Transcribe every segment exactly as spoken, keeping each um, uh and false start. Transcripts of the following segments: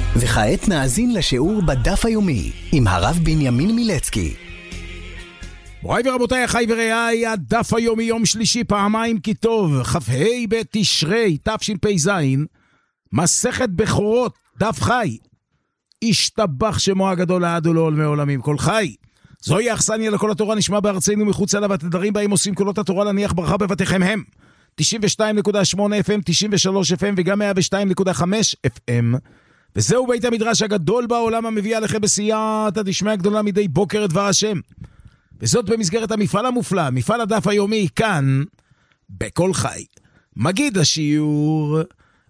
וכעת נאזין לשיעור בדף היומי עם הרב בנימין מילצקי. מוריי ורבותיי, אחי ורעיי, הדף היומי יום שלישי פעמיים כי טוב, כ"ה בתשרי תשפ"ז, מסכת בכורות, דף חי. השתבח שמו הגדול לעד ולעולמי עולמים, כל חי. זוהי האכסניה לכל התורה נשמע בארצנו מחוץ לה, והתדרים בהם עושים קולות התורה להניח ברכה בבתיכם הם תשעים ושתיים נקודה שמונה אף אם, תשעים ושלוש אף אם וגם מאה ושתיים נקודה חמש אף אם. וזהו בית המדרש הגדול בעולם המביא עליכם בסייעתא דשמיא הגדולה מדי בוקר את דבר השם. וזאת במסגרת המפעל המופלא, מפעל הדף היומי, כאן, בכל חי. מגיד השיעור,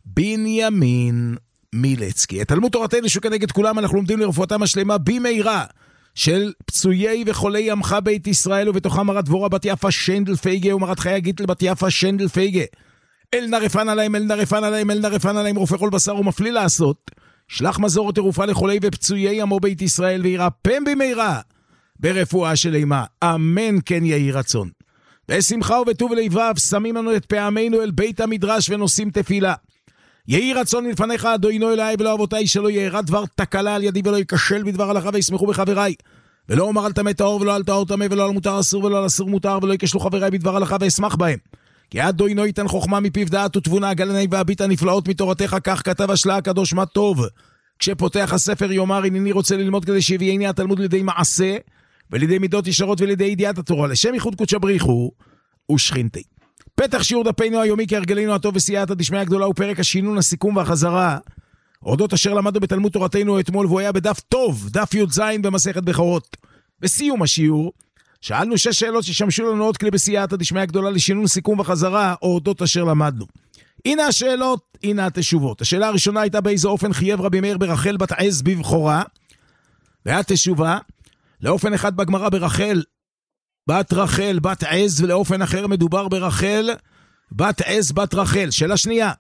בנימין מילצקי. את תלמוד תורתנו שכנגד כולם אנחנו לומדים לרפואתם השלמה במהרה של פצויי וחולי עמך בית ישראל, ובתוכם מרת דבורה בת יפה שנדל פייגה ומרת חיה גיטל בת יפה שנדל פייגה. אל נרפן עליהם, אל נרפן עליהם, אל נרפן עליהם, רופא כל בשר ומפליא לעשות. שלח מזור ותרופה לחולי ופצויי עמו בית ישראל, וירפם במהרה ברפואה של אימה. אמן כן יהי רצון. בשמחה ובטוב לבב שמים לנו את פעמינו אל בית המדרש ונושאים תפילה. יהי רצון מלפניך אדוני אלוהי ולא אבותיי, שלא יארע דבר תקלה על ידי ולא ייכשל בדבר הלכה, וישמחו בחבריי. ולא אומר על טמא טהור ולא על טהור טמא, ולא על מותר אסור ולא על אסור מותר, ולא ייכשלו חבריי בדבר הלכה ואשמח בהם. כי אדוני ייתן חוכמה מפיו דעת ותבונה, גלני והביט הנפלאות מתורתך, כך כתב השלה הקדוש מה טוב. כשפותח הספר יאמר הנני רוצה ללמוד כדי שיביאני התלמוד לידי מעשה ולידי מידות ישרות ולידי ידיעת התורה, לשם ייחוד קודש בריחו ושכינתי. פתח שיעור דפנו היומי כהרגלנו הטוב וסייעתא דשמיא הגדולה, ופרק השינון, הסיכום והחזרה אודות אשר למדנו בתלמוד תורתנו אתמול, והוא היה בדף טוב, דף י"ז במסכת בכורות. בסיום השיעור שאלנו שש שאלות ששמשו לנו עוד כלי בסייעתא דשמיא הגדולה לשינון, סיכום וחזרה אודות אשר למדנו. הנה השאלות, הנה התשובות. השאלה הראשונה הייתה באיזה אופן חייב רבי מאיר ברחל בת עז בבכורה, והתשובה לאופן אחד בגמרא ברחל בת רחל בת עז, ולאופן אחר מדובר ברחל בת עז בת רחל. שאלה שנייה,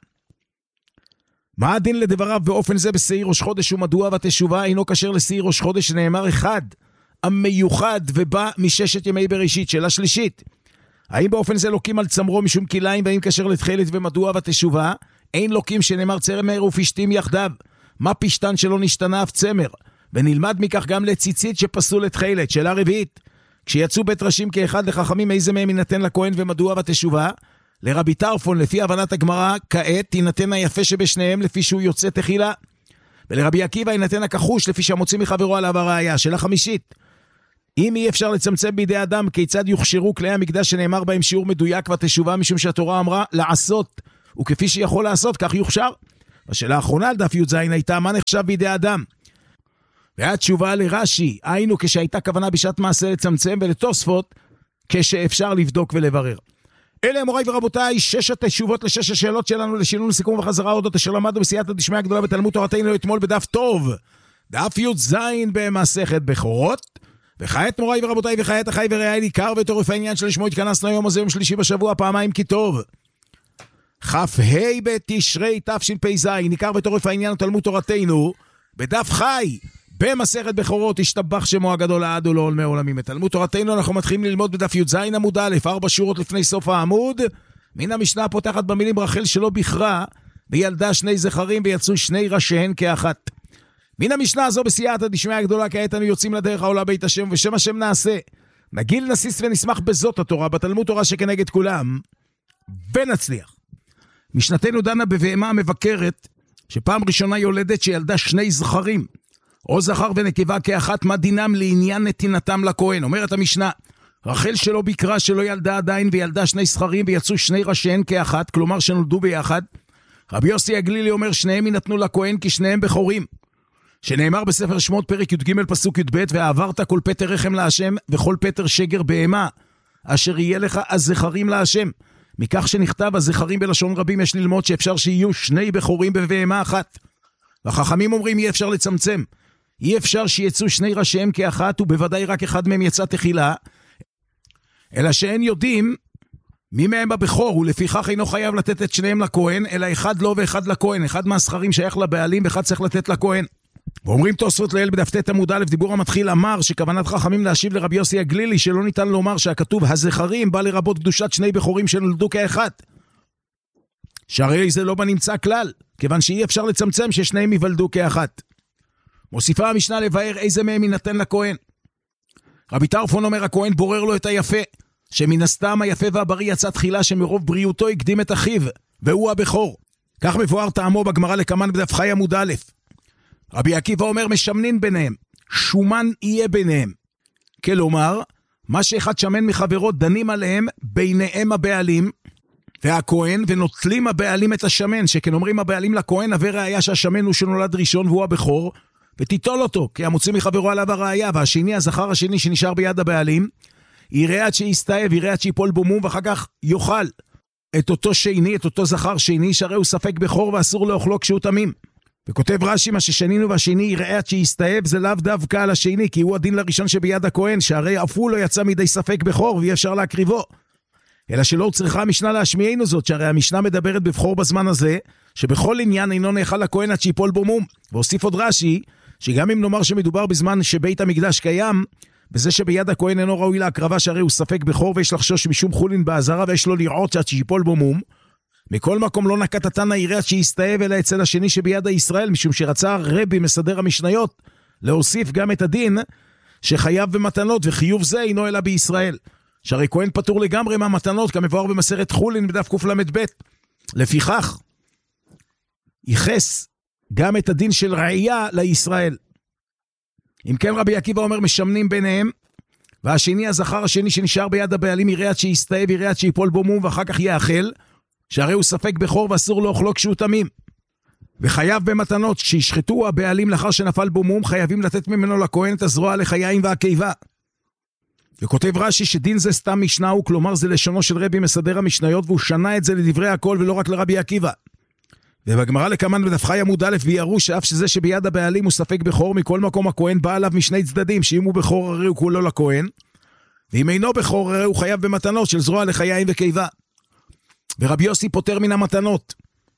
מה הדין לדבריו באופן זה בשעיר ראש חודש, ומדוע? והתשובה אינו כשר לשעיר ראש חודש שנאמר אחד המיוחד ובא מששת ימי בראשית. שאלה שלישית, האם באופן זה לוקים על צמרו משום כיליים, והאם כשר לתכלת, ומדוע? והתשובה אין לוקים שנאמר צמר ופשתים יחדיו, מה פשתן שלא נשתנה אף צמר, ונלמד מכך גם לציצית שפסו לתכלת. שאלה רביעית, כשיצאו בית ראשים כאחד לחכמים, איזה מהם יינתן לכהן, ומדוע? והתשובה לרבי טרפון לפי הבנת הגמרא כעת תינתן היפה שבשניהם לפי שהוא יוצא תחילה, ולרבי עקיבא יינתן הכחוש לפי שהמוציא מחברו עליו הראיה. שאלה חמישית, אם אי אפשר לצמצם בידי אדם, כיצד יוכשרו כלי המקדש שנאמר בהם שיעור מדויק? והתשובה משום שהתורה אמרה לעשות, וכפי שיכול לעשות כך יוכשר. השאלה האחרונה על דף י"ז הייתה מה נחשב בידי אדם, והתשובה לרש"י היינו כשהייתה כוונה בשעת מעשה לצמצם, ולתוספות כשאפשר לבדוק ולברר. אלה מוריי ורבותיי ששת התשובות לשש השאלות שלנו לשינון, סיכום וחזרה אודות אשר למדנו בסייעתא דשמיא הגדולה בתלמוד תורתנו אתמול בדף טוב, דף י"ז במסכת בכורות. וכעת מוריי ורבותיי, וכעת אחי ורעיי, עיקר וטורף העניין שלשמו התכנסנו היום הזה, יום שלישי בשבוע, פעמיים כי טוב, כ"ה בתשרי תשפ"ז, עיקר וטורף העניין תלמוד תורתנו בדף חי במסכת בכורות, השתבח שמו הגדול לעד ולעולמי עולמים. את תלמוד תורתנו אנחנו מתחילים ללמוד בדף י"ז עמוד א', ארבע שורות לפני סוף העמוד, מן המשנה פותחת במילים רחל שלא בחרה וילדה שני זכרים ויצאו שני ראשיהן כאחת. מן המשנה הזו בסייעתא דשמיא הגדולה כעת אנו יוצאים לדרך העולה בית השם, ושם השם נעשה, נגיל נסיס ונשמח בזאת התורה בתלמוד תורה שכנגד כולם ונצליח. משנתנו דנה בבהמה המבקרת שפעם ראשונה יולדת שילדה שני זכרים, או זכר ונקבה כאחת, מה דינם לעניין נתינתם לכהן? אומרת המשנה, רחל שלא ביקרה, שלא ילדה עדיין וילדה שני זכרים ויצאו שני ראשיהן כאחת, כלומר שנולדו ביחד. רבי יוסי הגלילי אומר שניהם יינתנו לכהן כי שניהם בכורים, שנאמר בספר שמות פרק י"ג פסוק י"ב, ועברת כל פטר רחם להשם וכל פטר שגר בהמה אשר יהיה לך הזכרים להשם. מכך שנכתב הזכרים בלשון רבים יש ללמוד שאפשר שיהיו שני בכורים בבהמה אחת. והחכמים אומרים אי אפשר לצמצם, אי אפשר שיצאו שני ראשיהם כאחת, ובוודאי רק אחד מהם יצא תחילה, אלא שאין יודעים מי מהם הבכור, ולפיכך אינו חייב לתת את שניהם לכהן, אלא אחד לא ואחד לכהן, אחד מהזכרים שייך לבעלים ואחד צריך לתת לכהן. ואומרים תוספות לאל בדף ט' עמוד א', דיבור המתחיל אמר שכוונת חכמים להשיב לרבי יוסי הגלילי שלא ניתן לומר שהכתוב הזכרים בא לרבות קדושת שני בכורים שנולדו כאחד, שהרי זה לא בנמצא כלל, כיוון שאי אפשר לצמצם ששניהם יוולדו כאחת. מוסיפה המשנה לבאר איזה מהם יינתן לכהן. רבי טרפון אומר, הכהן בורר לו את היפה, שמן הסתם היפה והבריא יצא תחילה שמרוב בריאותו הקדים את אחיו, והוא הבכור. כך מבואר טעמו בגמרא לקמן בדף חי עמוד א'. רבי עקיבא אומר, משמנין ביניהם, שומן יהיה ביניהם. כלומר, מה שאחד שמן מחברו דנים עליהם ביניהם הבעלים, והכהן, ונוטלים הבעלים את השמן, שכן אומרים הבעלים לכהן, הווה ראיה שהשמן הוא שנולד ראשון והוא הבכור, ותיטול אותו, כי המוציא מחברו עליו הראיה, והשני, הזכר השני שנשאר ביד הבעלים, יראה עד שיסתאב, יראה עד שיפול בו מום, ואחר כך יאכל את אותו שני, את אותו זכר שני, שהרי הוא ספק בכור ואסור לאוכלו כשהוא תמים. וכותב רש"י, מה ששנינו והשני יראה עד שיסתאב, זה לאו דווקא על השני, כי הוא הדין לראשון שביד הכהן, שהרי אף הוא לא יצא מידי ספק בכור, ואי אפשר להקריבו. אלא שלא צריכה המשנה להשמיענו זאת, שהרי המשנה מדברת בבכור בזמן הזה, שבכל עניין אינו נאכל לכהן עד שיפול בו מום. והוסיף עוד רש"י, שגם אם נאמר שמדובר בזמן שבית המקדש קיים, וזה שביד הכהן אינו ראוי להקרבה, שהרי הוא ספק בכור ויש לחשוש משום חולין בעזרה, ויש לו לראות עד שיפול בו מום. מכל מקום לא נקט התנא יראה עד שיסתאב, אלא אצל השני שביד הישראל, משום שרצה רבי מסדר המשניות להוסיף גם את הדין שחייב במתנות, וחיוב זה אינו אלא בישראל. שהרי כהן פטור לגמרי מהמתנות, כמבואר במסכת חולין בדף קל"ב. לפיכך, ייחס גם את הדין של ראייה לישראל. אם כן רבי עקיבא אומר, משמנים ביניהם, והשני, הזכר השני שנשאר ביד הבעלים, יראה עד שיסתאב, יראה עד שיפול בו מום, ואחר כך יאכל, שהרי הוא ספק בכור ואסור לאוכלו כשהוא תמים. וחייב במתנות, שישחטו הבעלים לאחר שנפל בו מום, חייבים לתת ממנו לכהן את הזרוע לחיים והקיבה. וכותב רש"י שדין זה סתם משנה הוא, כלומר זה לשונו של רבי מסדר המשניות, והוא שנה את זה לדברי הכל ולא רק לרבי עקיבא. ובגמרא לקמן בדף חי עמוד א', ויראו שאף שזה שביד הבעלים הוא ספק בכור, מכל מקום הכהן בא עליו משני צדדים, שאם הוא בכור הרי הוא כולו לכהן, ואם אינו בכור הרי הוא חייב במתנות של זרוע לחיים וקיבה. ורבי יוסי פוטר מן המתנות.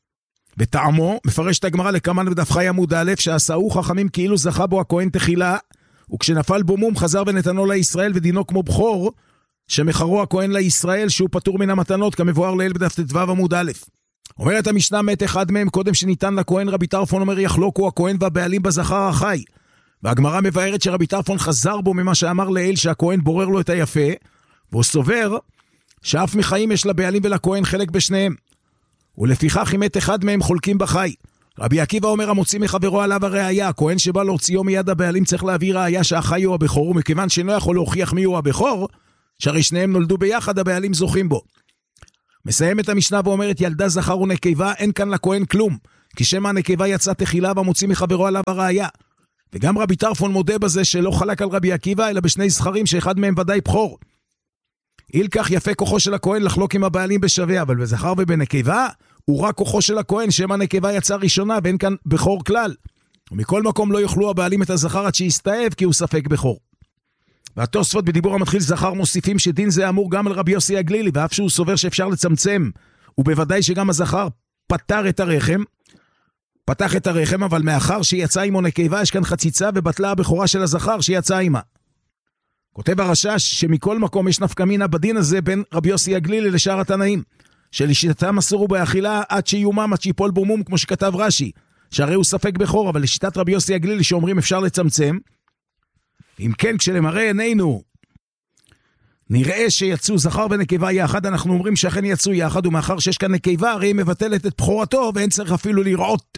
בטעמו מפרש את הגמרא לקמן בדף חי עמוד א', שעשאו חכמים כאילו זכה בו הכהן תחילה, וכשנפל בו מום חזר ונתנו לישראל, ודינו כמו בכור שמחרו הכהן לישראל, שהוא פטור מן המתנות, כמבואר לעיל בדף ט"ו עמוד א'. אומרת המשנה, מת אחד מהם קודם שניתן לכהן. רבי טרפון אומר, יחלוקו הכהן והבעלים בזכר החי. והגמרא מבארת שרבי טרפון חזר בו ממה שאמר לעיל, שהכהן בורר לו את היפה, והוא סובר שאף מחיים יש לבעלים ולכהן חלק בשניהם, ולפיכך אם מת אחד מהם חולקים בחי. רבי עקיבא אומר, המוציא מחברו עליו הראיה, הכהן שבא להוציאו מיד הבעלים צריך להביא ראיה שהחי הוא הבכור, ומכיוון שאינו יכול להוכיח מי הוא הבכור, שהרי שניהם נולדו ביחד, הבעלים זוכים בו. מסיים את המשנה ואומרת, ילדה זכר ונקבה, אין כאן לכהן כלום, כי שמא הנקבה יצא תחילה והמוציא מחברו עליו הראיה. וגם רבי טרפון מודה בזה שלא חלק על רבי עקיבא, אלא בשני זכרים שאחד מהם ודאי בכור. איל כך יפה כוחו של הכהן לחלוק עם הבעלים בשווה, אבל בזכר ובנקבה הוא רק כוחו של הכהן, שמא הנקבה יצא ראשונה ואין כאן בכור כלל. ומכל מקום לא יוכלו הבעלים את הזכר עד שיסתאב, כי הוא ספק בכור. והתוספות בדיבור המתחיל זכר מוסיפים שדין זה אמור גם על רבי יוסי הגלילי, ואף שהוא סובר שאפשר לצמצם, ובוודאי שגם הזכר פתר את הרחם, פתח את הרחם, אבל מאחר שיצא עמו נקבה, יש כאן חציצה ובטלה הבכורה של הזכר שיצא עמה. כותב הרשש שמכל מקום יש נפקא מינה בדין הזה בין רבי יוסי הגלילי לשאר התנאים, שלשיטתם אסור באכילה עד שיומם, עד שיפול בו מום, כמו שכתב רש"י, שהרי הוא ספק בכור, אבל לשיטת רבי יוסי הגלילי שאומרים אפשר לצמצם. אם כן, כשלמראה עינינו נראה שיצאו זכר ונקבה יחד, אנחנו אומרים שאכן יצאו יחד, ומאחר שיש כאן נקבה, הרי היא מבטלת את בכורתו, ואין צריך אפילו לראות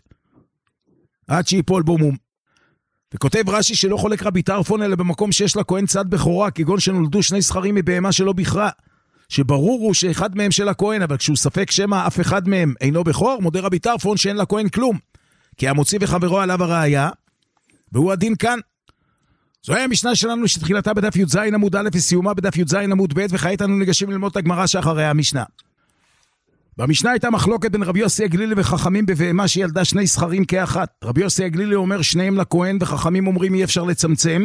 עד שיפול בו מום. וכותב רש"י שלא חולק רבי טרפון, אלא במקום שיש לכהן צד בכורה, כגון שנולדו שני זכרים מבהמה שלא בכרה, שברור הוא שאחד מהם של הכהן, אבל כשהוא ספק שמא אף אחד מהם אינו בכור, מודה רבי טרפון שאין לכהן כלום, כי המוציא וחברו עליו הראיה, והוא הדין כאן. זוהי המשנה שלנו שתחילתה בדף י"ז עמוד א' וסיומה בדף י"ז עמוד ב', וכעת אנו ניגשים ללמוד את הגמרא שאחריה המשנה. במשנה הייתה מחלוקת בין רבי יוסי הגלילי וחכמים בבהמה שילדה שני זכרים כאחת. רבי יוסי הגלילי אומר שניהם לכהן, וחכמים אומרים אי אפשר לצמצם,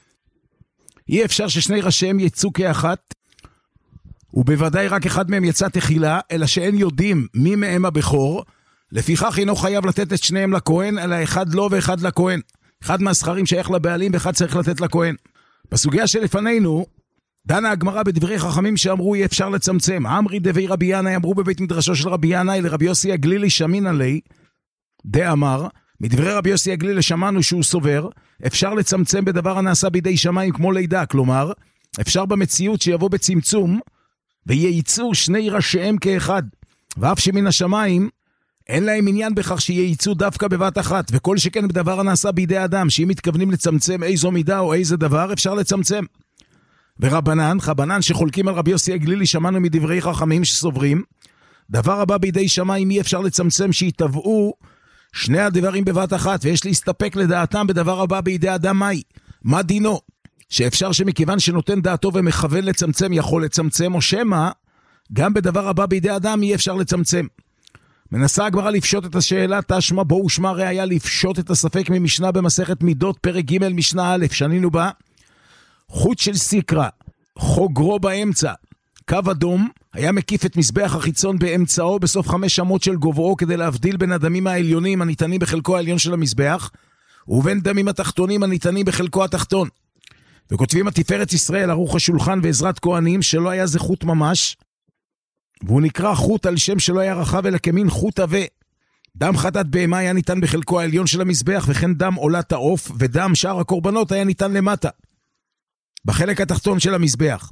אי אפשר ששני ראשיהם יצאו כאחת, ובוודאי רק אחד מהם יצא תחילה, אלא שאין יודעים מי מהם הבכור, לפיכך אינו חייב לתת את שניהם לכהן, אלא אחד לא ואחד לכהן. אחד מהזכרים שייך לבעלים ואחד צריך לתת לכהן. בסוגיה שלפנינו דנה הגמרא בדברי חכמים שאמרו אי אפשר לצמצם. אמרי דבי רבי ינאי, אמרו בבית מדרשו של רבי ינאי לרבי יוסי הגלילי שמין עלי, דאמר, מדברי רבי יוסי הגלילי שמענו שהוא סובר, אפשר לצמצם בדבר הנעשה בידי שמיים כמו לידה, כלומר, אפשר במציאות שיבוא בצמצום, וייצאו שני ראשיהם כאחד, ואף שמן השמיים, אין להם עניין בכך שייצאו דווקא בבת אחת, וכל שכן בדבר הנעשה בידי אדם, שאם מתכוונים לצמצם איזו מידה או איזה דבר, אפשר לצמצם. ורבנן, חבנן שחולקים על רבי יוסי הגלילי, שמענו מדברי חכמים שסוברים, דבר הבא בידי שמיים אי אפשר לצמצם שיתבעו שני הדברים בבת אחת, ויש להסתפק לדעתם בדבר הבא בידי אדם מהי. מה דינו? שאפשר שמכיוון שנותן דעתו ומכוון לצמצם יכול לצמצם, או שמה, גם בדבר הבא בידי אדם אי אפשר לצמצם. מנסה הגמרא לפשוט את השאלה, תשמע בו ושמע ראיה לפשוט את הספק ממשנה במסכת מידות, פרק ג' משנה א', שנינו בה, חוט של סיקרא, חוגרו באמצע, קו אדום, היה מקיף את מזבח החיצון באמצעו בסוף חמש אמות של גובהו, כדי להבדיל בין הדמים העליונים הניתנים בחלקו העליון של המזבח, ובין דמים התחתונים הניתנים בחלקו התחתון. וכותבים התפארת ישראל, ערוך השולחן ועזרת כהנים, שלא היה זה חוט ממש, והוא נקרא חוט על שם שלא היה רחב אלא כמין חוט עבה. דם חטאת בהמה היה ניתן בחלקו העליון של המזבח, וכן דם עולת העוף, ודם שאר הקורבנות היה ניתן למטה, בחלק התחתון של המזבח.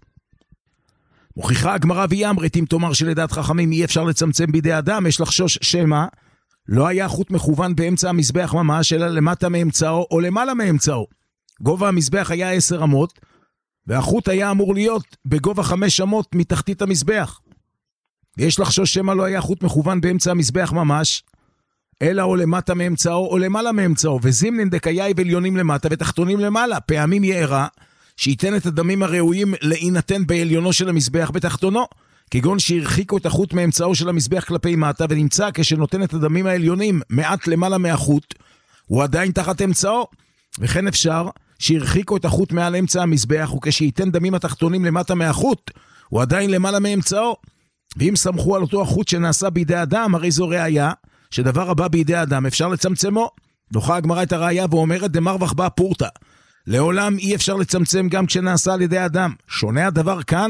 מוכיחה הגמרא והיא אמרת, אם תאמר שלדעת חכמים אי אפשר לצמצם בידי אדם, יש לחשוש שמה, לא היה חוט מכוון באמצע המזבח ממש, אלא למטה מאמצעו או למעלה מאמצעו. גובה המזבח היה עשר אמות, והחוט היה אמור להיות בגובה חמש אמות מתחתית המזבח. ויש לחשוש שמה לא היה חוט מכוון באמצע המזבח ממש, אלא או למטה מאמצעו או למעלה מאמצעו, וזימנין דקאי ועליונים למטה ותחתונים למעלה, פעמים יערה, שייתן את הדמים הראויים להינתן בעליונו של המזבח בתחתונו, כגון שהרחיקו את החוט מאמצעו של המזבח כלפי מטה, ונמצא כשנותן את הדמים העליונים מעט למעלה מהחוט, הוא עדיין תחת אמצעו, וכן אפשר שהרחיקו את החוט מעל אמצע המזבח, וכשייתן דמים התחתונים למטה מהחוט, הוא עדיין למעלה מאמצעו. ואם סמכו על אותו החוט שנעשה בידי אדם, הרי זו ראיה, שדבר הבא בידי אדם אפשר לצמצמו. דוחה הגמרא את הראיה ואומרת, דמרווח בא פורתא, לעולם אי אפשר לצמצם גם כשנעשה על ידי אדם. שונה הדבר כאן,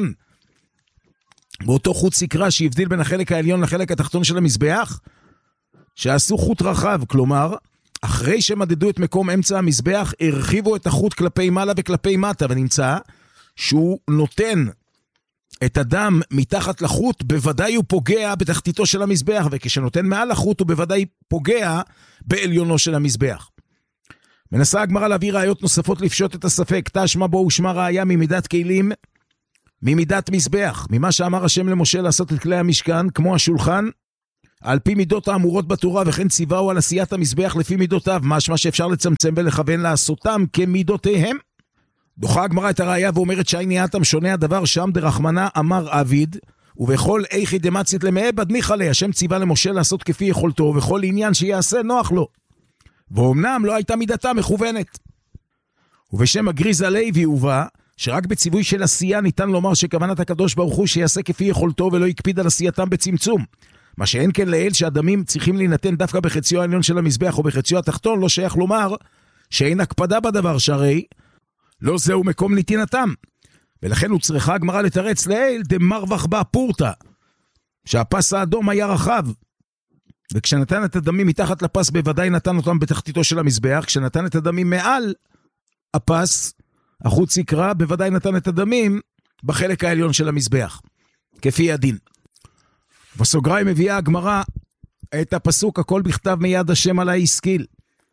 באותו חוט סיקרא שהבדיל בין החלק העליון לחלק התחתון של המזבח, שעשו חוט רחב, כלומר, אחרי שמדדו את מקום אמצע המזבח, הרחיבו את החוט כלפי מעלה וכלפי מטה, ונמצא שהוא נותן את הדם מתחת לחוט, בוודאי הוא פוגע בתחתיתו של המזבח, וכשנותן מעל לחוט הוא בוודאי פוגע בעליונו של המזבח. מנסה הגמרא להביא ראיות נוספות לפשוט את הספק, תשמע בו ושמע ראיה ממידת כלים, ממידת מזבח, ממה שאמר השם למשה לעשות את כלי המשכן, כמו השולחן, על פי מידות האמורות בתורה, וכן ציווהו על עשיית המזבח לפי מידותיו, משמע שאפשר לצמצם ולכוון לעשותם כמידותיהם. דוחה הגמרא את הראיה ואומרת שהענייתם שונה הדבר שם דרחמנה אמר עביד, ובכל איכי דמצית למעבד ניחלה, השם ציווה למשה לעשות כפי יכולתו, וכל עניין שיעשה נוח לו. ואומנם לא הייתה מידתה מכוונת. ובשם הגריז הלוי הובא, שרק בציווי של עשייה ניתן לומר שכוונת הקדוש ברוך הוא שיעשה כפי יכולתו ולא יקפיד על עשייתם בצמצום. מה שאין כן לאל שהדמים צריכים להינתן דווקא בחציו העליון של המזבח או בחציו התחתון, לא שייך לומר שאין הקפדה בדבר, שהרי לא זהו מקום נתינתם. ולכן הוא צריכה הגמרא לתרץ לאל דמרווח בא פורתא, שהפס האדום היה רחב, וכשנתן את הדמים מתחת לפס בוודאי נתן אותם בתחתיתו של המזבח, כשנתן את הדמים מעל הפס, החוט סיקרא, בוודאי נתן את הדמים בחלק העליון של המזבח, כפי הדין. בסוגריים מביאה הגמרא את הפסוק, הכל בכתב מיד השם עלי השכיל.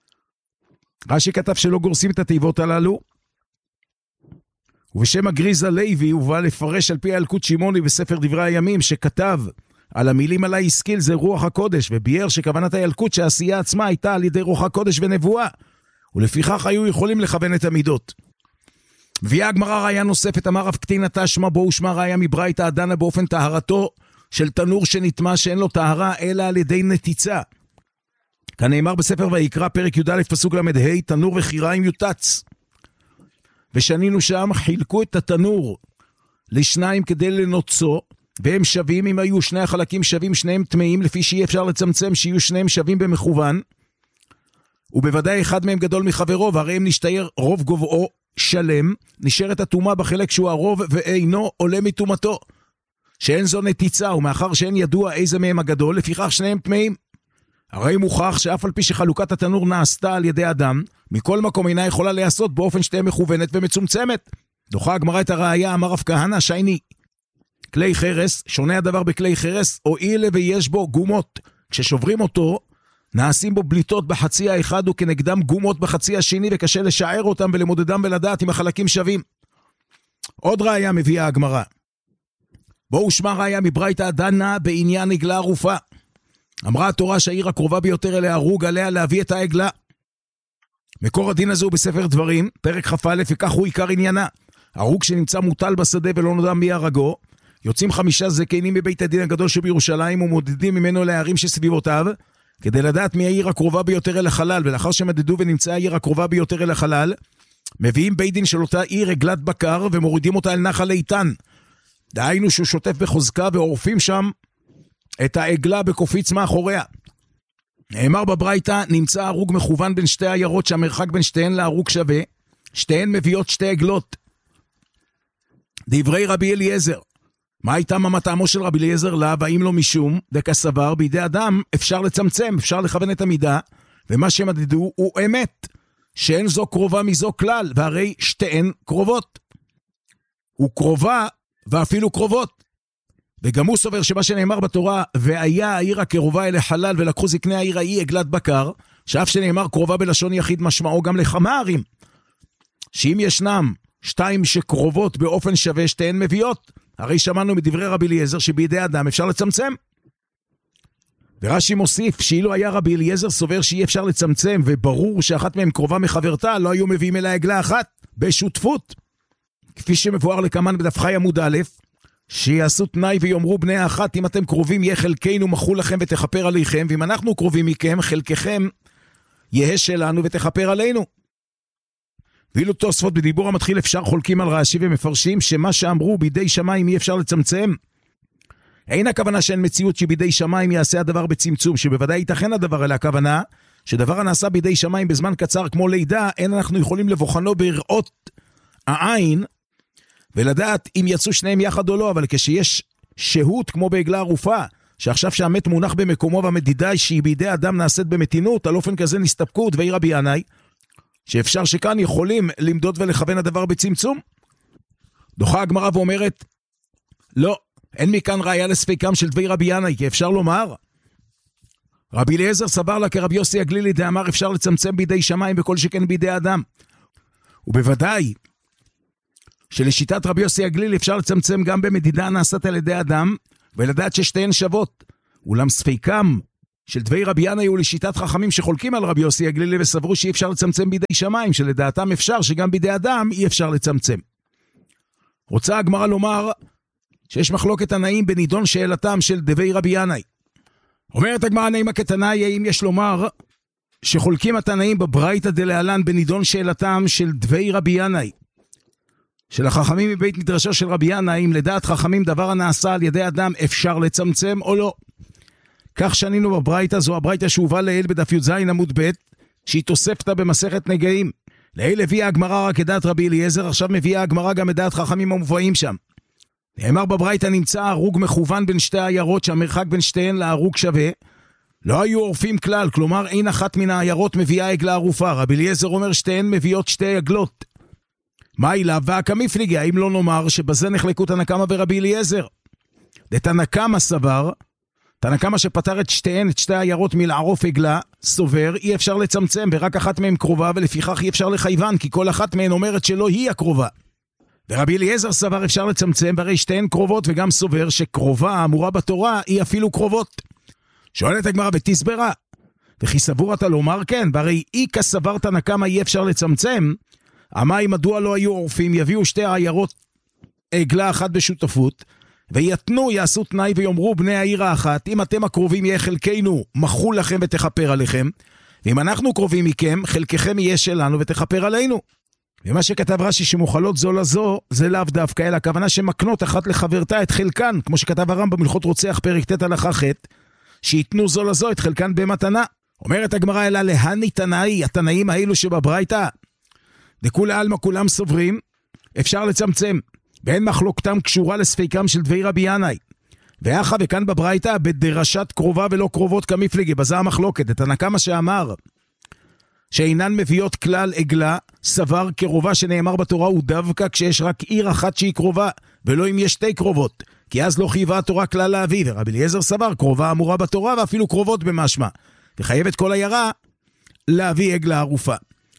רש"י כתב שלא גורסים את התיבות הללו, ובשם הגריז הלוי הוא בא לפרש על פי הילקוט שמעוני בספר דברי הימים, שכתב על המילים עלי השכיל זה רוח הקודש, וביאר שכוונת הילקוט שהעשייה עצמה הייתה על ידי רוח הקודש ונבואה, ולפיכך היו יכולים לכוון את המידות. מביאה הגמרא ראיה נוספת, אמר רב קטינא תשמע בו ושמע ראיה מברייתא הדנה באופן טהרתו של תנור שנטמא שאין לו טהרה אלא על ידי נתיצה. כאן נאמר בספר ויקרא פרק י"א פסוק למ"ה, תנור וחיריים יוטץ. ושנינו שם, חילקו את התנור לשניים כדי לנוצו, והם שווים, אם היו שני החלקים שווים, שניהם טמאים, לפי שאי אפשר לצמצם שיהיו שניהם שווים במכוון, ובוודאי אחד מהם גדול מחברו, והרי הם נשתייר רוב גובהו שלם, נשארת התאומה בחלק שהוא הרוב, ואינו עולה מתאומתו, שאין זו נתיצה, ומאחר שאין ידוע איזה מהם הגדול, לפיכך שניהם טמאים. הרי מוכח שאף על פי שחלוקת התנור נעשתה על ידי אדם, מכל מקום אינה יכולה להיעשות באופן שתהיה מכוונת ומצומצמת. דוחה הגמרא את הראיה, אמר רב כהנא שייני. כלי חרס, שונה הדבר בכלי חרס, הואיל ויש בו גומות. כששוברים אותו, נעשים בו בליטות בחצי האחד וכנגדם גומות בחצי השני, וקשה לשער אותם ולמודדם ולדעת אם החלקים שווים. עוד ראיה מביאה הגמרא. בואו שמע ראיה מברייתא דנה בעניין עגלה ערופה. אמרה התורה שהעיר הקרובה ביותר אליה הרוג עליה להביא את העגלה. מקור הדין הזה הוא בספר דברים, פרק כ"א, וכך הוא עיקר עניינה. הרוג שנמצא מוטל בשדה ולא נודע מי הרגו, יוצאים חמישה זקנים מבית הדין הגדול שבירושלים ומודדים ממנו לערים שסביבותיו, כדי לדעת מי העיר הקרובה ביותר אל החלל, ולאחר שמדדו ונמצאה העיר הקרובה ביותר אל החלל, מביאים בית דין של אותה עיר עגלת בקר ומורידים אותה אל נחל איתן. דהיינו שהוא שוטף בחוזקה ועורפים שם את העגלה בקופיץ מאחוריה. נאמר בברייתא, נמצא הרוג מכוון בין שתי עיירות שהמרחק בין שתיהן להרוג שווה, שתיהן מביאות שתי עגלות. דברי רבי אליעזר, מה הייתה ממתאמו של רבי אליעזר לה, והאם לא משום, דקסבר, בידי אדם אפשר לצמצם, אפשר לכוון את המידה, ומה שמדדו הוא אמת, שאין זו קרובה מזו כלל, והרי שתיהן קרובות. הוא קרובה ואפילו קרובות. וגם הוא סובר שמה שנאמר בתורה, והיה העיר הקרובה אל החלל, ולקחו זקני העיר ההיא עגלת בקר, שאף שנאמר קרובה בלשון יחיד משמעו גם לכמה ערים, שאם ישנם שתיים שקרובות באופן שווה שתיהן מביאות, הרי שמענו מדברי רבי אליעזר שבידי אדם אפשר לצמצם. ורש"י מוסיף שאילו היה רבי אליעזר סובר שאי אפשר לצמצם, וברור שאחת מהם קרובה מחברתה, לא היו מביאים אליה עגלה אחת בשותפות, כפי שמבואר לכמן בדף חי עמוד א', שיעשו תנאי ויאמרו בני האחת, אם אתם קרובים יהיה חלקנו מחול לכם ותכפר עליכם, ואם אנחנו קרובים מכם חלקכם יהיה שלנו ותכפר עלינו. ואילו תוספות בדיבור המתחיל אפשר חולקים על רש"י ומפרשים שמה שאמרו בידי שמיים אי אפשר לצמצם. אין הכוונה שאין מציאות שבידי שמיים יעשה הדבר בצמצום, שבוודאי ייתכן הדבר, אלא הכוונה שדבר הנעשה בידי שמיים בזמן קצר כמו לידה, אין אנחנו יכולים לבוחנו בראות העין ולדעת אם יצאו שניהם יחד או לא, אבל כשיש שהות כמו בעגלה ערופה, שעכשיו שהמת מונח במקומו והמדידה שהיא בידי אדם נעשית במתינות, על אופן כזה נסתפקות ואי רבי ינאי, שאפשר שכאן יכולים למדוד ולכוון הדבר בצמצום. דוחה הגמרא ואומרת, לא, אין מכאן ראיה לספיקם של דבי רבי ינאי, כי אפשר לומר, רבי אליעזר סבר לה כרבי יוסי הגלילי דאמר אפשר לצמצם בידי שמיים בכל שכן בידי אדם. ובוודאי, שלשיטת רבי יוסי הגלילי אפשר לצמצם גם במדידה נעשית על ידי אדם, ולדעת ששתיהן שוות. אולם ספיקם של דבי רבי ינאי הוא לשיטת חכמים שחולקים על רבי יוסי הגלילי וסברו שאי אפשר לצמצם בידי שמיים, שלדעתם אפשר שגם בידי אדם אי אפשר לצמצם. רוצה הגמרא לומר שיש מחלוקת תנאים בנידון שאלתם של דבי רבי ינאי. אומרת הגמרא נעימה כתנאי, האם יש לומר שחולקים התנאים בברייתא דלהלן בנידון שאלתם של דבי רבי ינאי, של החכמים מבית מדרשו של רבי ינאי, אם לדעת חכמים דבר הנעשה על ידי אדם אפשר לצמצם או לא. כך שנינו בברייתא, זו הברייתא שהובא לעיל בדף י"ז עמוד ב', שהיא תוספתא במסכת נגעים. לעיל הביאה הגמרא רק את דעת רבי אליעזר, עכשיו מביאה הגמרא גם את דעת חכמים המובאים שם. נאמר בברייתא נמצא הרוג מכוון בין שתי העיירות, שהמרחק בין שתיהן להרוג שווה, לא היו עורפים כלל, כלומר אין אחת מן העיירות מביאה עגלה ערופה. רבי אליעזר אומר שתיהן מביאות שתי עגלות. מה אילה והקמיפליגי, האם לא נאמר שבזה נחלקו תנא קמא ורבי אליעזר? דתנא קמא סבר, תנא קמא שפטר את שתיהן, את שתי העיירות מלערוף עגלה, סובר אי אפשר לצמצם, ורק אחת מהן קרובה, ולפיכך אי אפשר לחייבן, כי כל אחת מהן אומרת שלא היא הקרובה. ורבי אליעזר סבר אפשר לצמצם, והרי שתיהן קרובות, וגם סובר שקרובה אמורה בתורה היא אפילו קרובות. שואלת הגמרא ותסברה, וכי סבור אתה לומר כן, והרי אי כסבר תנא קמא אי אפשר לצמצם, המים מדוע לא היו עורפים, יביאו שתי העיירות עגלה אחת בשותפות, ויתנו, יעשו תנאי ויאמרו בני העיר האחת, אם אתם הקרובים יהיה חלקנו, מחול לכם ותכפר עליכם, ואם אנחנו קרובים מכם, חלקכם יהיה שלנו ותכפר עלינו. ומה שכתב רש"י שמוכלות זו לזו, זה לאו דווקא, אלא הכוונה שמקנות אחת לחברתה את חלקן, כמו שכתב הרמב"ם בהלכות רוצח פרק ט' הלכה ח', שיתנו זו לזו את חלקן במתנה. אומרת הגמרא אלא להני תנאי, התנאים האלו שבברייתא, דכולי עלמא כולם סוברים, אפשר לצמצם, ואין מחלוקתם קשורה לספיקם של דבי רבי ינאי. ואחא וכאן בברייתא בדרשת קרובה ולא קרובות כמפלגי, בזה המחלוקת. את הנקמה שאמר שאינן מביאות כלל עגלה, סבר קרובה שנאמר בתורה הוא דווקא כשיש רק עיר אחת שהיא קרובה, ולא אם יש שתי קרובות, כי אז לא חייבה התורה כלל להביא. ורבי אליעזר סבר קרובה אמורה בתורה ואפילו קרובות במשמע, וחייבת כל עיירה להביא עגלה ערופה.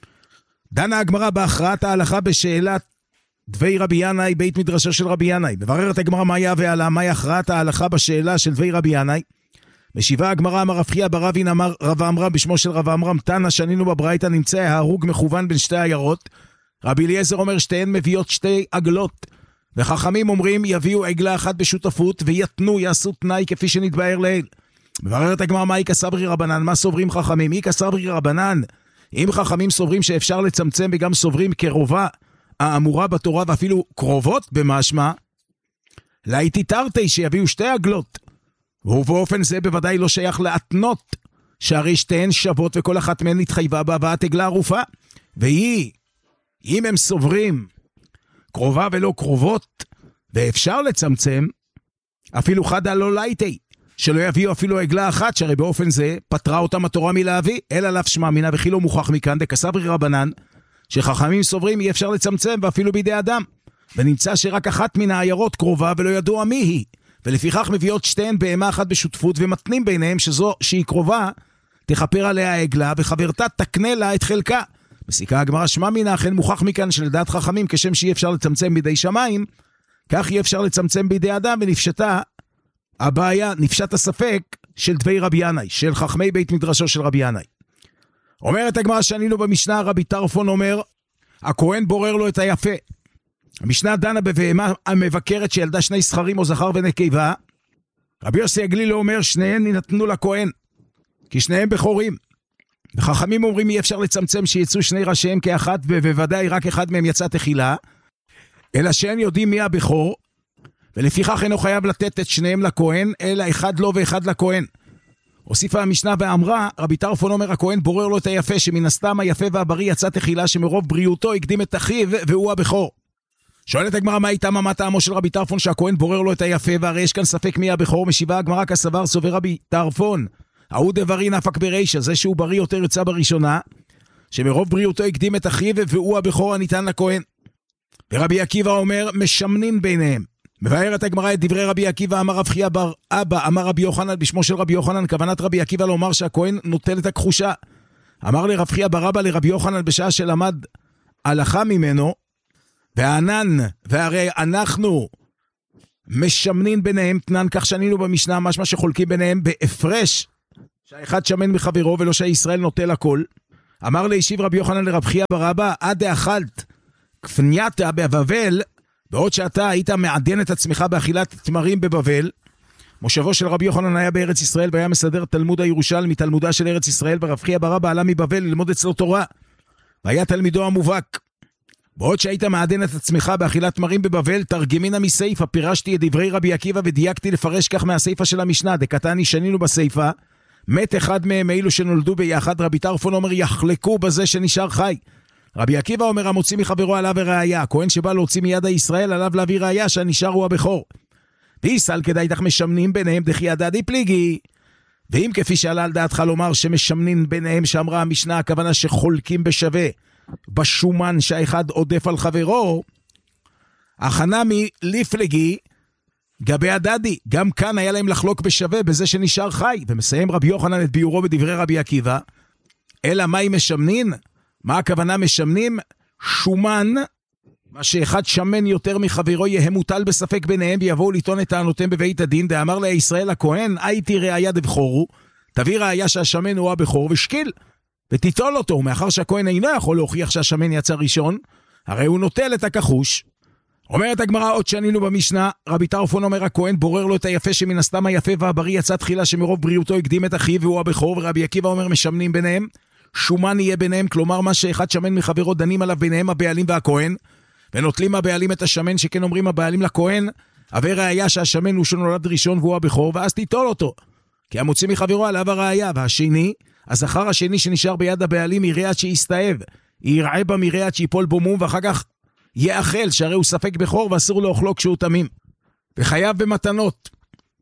דנה הגמרא בהכרעת ההלכה בשאלת דבי רבי ינאי בית מדרשו של רבי ינאי. מבררת הגמרא מה היה ועלה, מהי הכרעת ההלכה בשאלה של דבי רבי ינאי. משיבה הגמרא אמר רב חייא בר אבין אמר רב עמרם בשמו של רב עמרם תנא שנינו בברייתא נמצא ההרוג מכוון בין שתי עיירות. רבי אליעזר אומר שתיהן מביאות שתי עגלות, וחכמים אומרים יביאו עגלה אחת בשותפות ויתנו יעשו תנאי כפי שנתבאר לעיל. מבררת הגמרא מה איקא סברי רבנן, מה סוברים חכמים? איקא סברי רבנן, אם חכמים סוברים שאפשר לצמצם וגם סוברים קרובה האמורה בתורה ואפילו קרובות במשמע, להיטי תרתי שיביאו שתי עגלות, ובאופן זה בוודאי לא שייך להתנות, שהרי שתיהן שוות וכל אחת מהן התחייבה בהבאת עגלה ערופה. והיא, אם הם סוברים קרובה ולא קרובות ואפשר לצמצם, אפילו חדה לא ליטי, שלא יביאו אפילו עגלה אחת, שהרי באופן זה פטרה אותם התורה מלהביא, אלא לאו שמע מינה וכי לא מוכח מכאן דקסברי רבנן, שחכמים סוברים אי אפשר לצמצם ואפילו בידי אדם, ונמצא שרק אחת מן העיירות קרובה ולא ידוע מי היא, ולפיכך מביאות שתיהן בהמה אחת בשותפות ומתנים ביניהם שזו שהיא קרובה תחפר עליה העגלה וחברתה תקנה לה את חלקה. מסיקה הגמרא שמע מינה אכן מוכח מכאן שלדעת חכמים כשם שאי אפשר לצמצם בידי שמיים, כך אי אפשר לצמצם בידי אדם, ונפשטה הבעיה, נפשט הספק של דבי רבי ינאי, של חכמי בית מדרשו של רבי ינאי. אומרת הגמרא שענינו במשנה, רבי טרפון אומר, הכהן בורר לו את היפה. המשנה דנה בבהמה המבקרת שילדה שני זכרים או זכר ונקבה. רבי יוסי הגלילי אומר, שניהם נתנו לכהן, כי שניהם בכורים. וחכמים אומרים, אי אפשר לצמצם שיצאו שני ראשיהם כאחת, ובוודאי רק אחד מהם יצא תחילה, אלא שאין יודעים מי הבכור, ולפיכך אינו חייב לתת את שניהם לכהן, אלא אחד לו ואחד לכהן. הוסיפה המשנה ואמרה, רבי טרפון אומר, הכהן בורר לו את היפה, שמן הסתם היפה והבריא יצא תחילה, שמרוב בריאותו הקדים את אחיו, והוא הבכור. שואלת הגמרא, מה איתה מה טעמו של רבי טרפון, שהכהן בורר לו את היפה, והרי יש כאן ספק מי הבכור? משיבה הגמרא כסבר סובר רבי טרפון, ההוא דברי נפק ברישא, זה שהוא בריא יותר יוצא בראשונה, שמרוב בריאותו הקדים את אחיו, והוא הבכור הניתן לכהן. ורבי עקיבא אומר, משמנין ביניהם. מבארת הגמרא את דברי רבי עקיבא, אמר רב חייא בר אבא, אמר רבי יוחנן בשמו של רבי יוחנן, כוונת רבי עקיבא לומר שהכהן נוטל את הכחושה. אמר לרב חייא בר אבא לרבי יוחנן בשעה שלמד הלכה ממנו, והענן, והרי אנחנו משמנין ביניהם תנן, כך שנינו במשנה, משמע שחולקים ביניהם בהפרש, שהאחד שמן מחברו ולא שהישראל נוטל הכל. אמר לישיב רבי יוחנן לרב חייא בר אבא, עד דאכלת כפנייתה בבבל, בעוד שאתה היית מעדן את עצמך באכילת תמרים בבבל. מושבו של רבי יוחנן היה בארץ ישראל, והיה מסדר תלמוד הירושלמי, תלמודה של ארץ ישראל, ורב חייא בר אבא עלה מבבל ללמוד אצלו תורה, והיה תלמידו המובהק. בעוד שהיית מעדן את עצמך באכילת תמרים בבבל, תרגמינה מסייפה, פירשתי את דברי רבי עקיבא ודייקתי לפרש כך מהסייפה של המשנה, דקתני שנינו בסייפה, מת אחד מהם אילו שנולדו ביחד. רבי טרפון אומר, יחלקו בזה שנשאר חי. רבי עקיבא אומר, המוציא מחברו עליו וראיה, הכהן שבא להוציא מיד הישראל עליו להביא ראיה שהנשאר הוא הבכור. ויסל כדאי תך משמנים ביניהם דחי הדדי פליגי. ואם כפי שעלה על דעתך לומר שמשמנים ביניהם, שאמרה המשנה, הכוונה שחולקים בשווה בשומן שהאחד עודף על חברו, הכנה מליפלגי גבי הדדי, גם כאן היה להם לחלוק בשווה בזה שנשאר חי. ומסיים רבי יוחנן את ביורו בדברי רבי עקיבא, אלא מהי משמנין? מה הכוונה משמנים? שומן, מה שאחד שמן יותר מחברו יהיה מוטל בספק ביניהם, ויבואו לטעון את טענותיהם בבית הדין. דאמר לה ישראל הכהן, הייתי ראיה דבחורו, תביא ראיה שהשמן הוא הבכור ושקיל, ותיטול אותו, ומאחר שהכהן אינו יכול להוכיח שהשמן יצא ראשון, הרי הוא נוטל את הכחוש. אומרת הגמרא, עוד שנינו במשנה, רבי טרפון אומר, הכהן בורר לו את היפה, שמן הסתם היפה והבריא יצא תחילה, שמרוב בריאותו הקדים את אחיו והוא הבכור. ורבי עקיבא אומר, משמנים ביניהם, שומן יהיה ביניהם, כלומר מה שאחד שמן מחברו דנים עליו ביניהם הבעלים והכהן, ונוטלים הבעלים את השמן, שכן אומרים הבעלים לכהן, הווה ראיה שהשמן הוא שנולד ראשון והוא הבכור, ואז תיטול אותו, כי המוציא מחברו עליו הראיה. והשני, הזכר השני שנשאר ביד הבעלים, יראה עד שיסתאב, יראה בה מראה עד שיפול בו מום, ואחר כך יאכל, שהרי הוא ספק בכור ואסור לאוכלו כשהוא תמים. וחייב במתנות,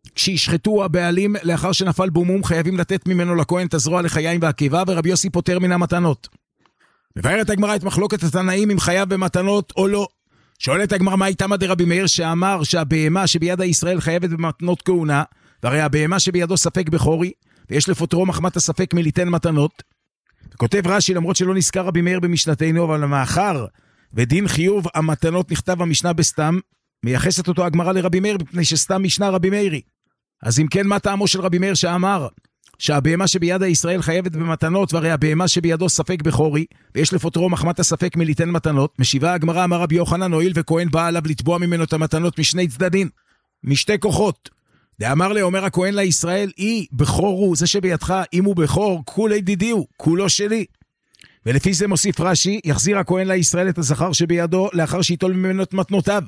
כשישחטו הבעלים לאחר שנפל בו מום, חייבים לתת ממנו לכהן את הזרוע לחיים והקיבה, ורבי יוסי פוטר מן המתנות. מבארת הגמרא את מחלוקת התנאים אם חייב במתנות או לא. שואלת הגמרא מה איתם דרבי מאיר שאמר שהבהמה שביד הישראל חייבת במתנות כהונה, והרי הבהמה שבידו ספק בכורי, ויש לפוטרו מחמת הספק מליתן מתנות. וכותב רש"י, למרות שלא נזכר רבי מאיר במשנתנו, אבל מאחר ודין חיוב המתנות נכתב במשנה בסתם, מייחסת אותו הגמרא לרבי מאיר, מפני שסתם משנה רבי מאירי. אז אם כן, מה טעמו של רבי מאיר שאמר שהבהמה שביד הישראל חייבת במתנות, והרי הבהמה שבידו ספק בכורי, ויש לפוטרו מחמת הספק מליתן מתנות? משיבה הגמרא, אמר רבי יוחנן, הואיל וכהן בא עליו לתבוע ממנו את המתנות משני צדדים, משתי כוחות. דאמר לי, אומר הכהן לישראל, אי בכור הוא, זה שבידך, אם הוא בכור, כולי דידיו, כולו שלי. ולפי זה מוסיף רש"י, יחזיר הכהן לישראל את הזכר שבידו, לאחר שיטול ממנו את מתנותיו.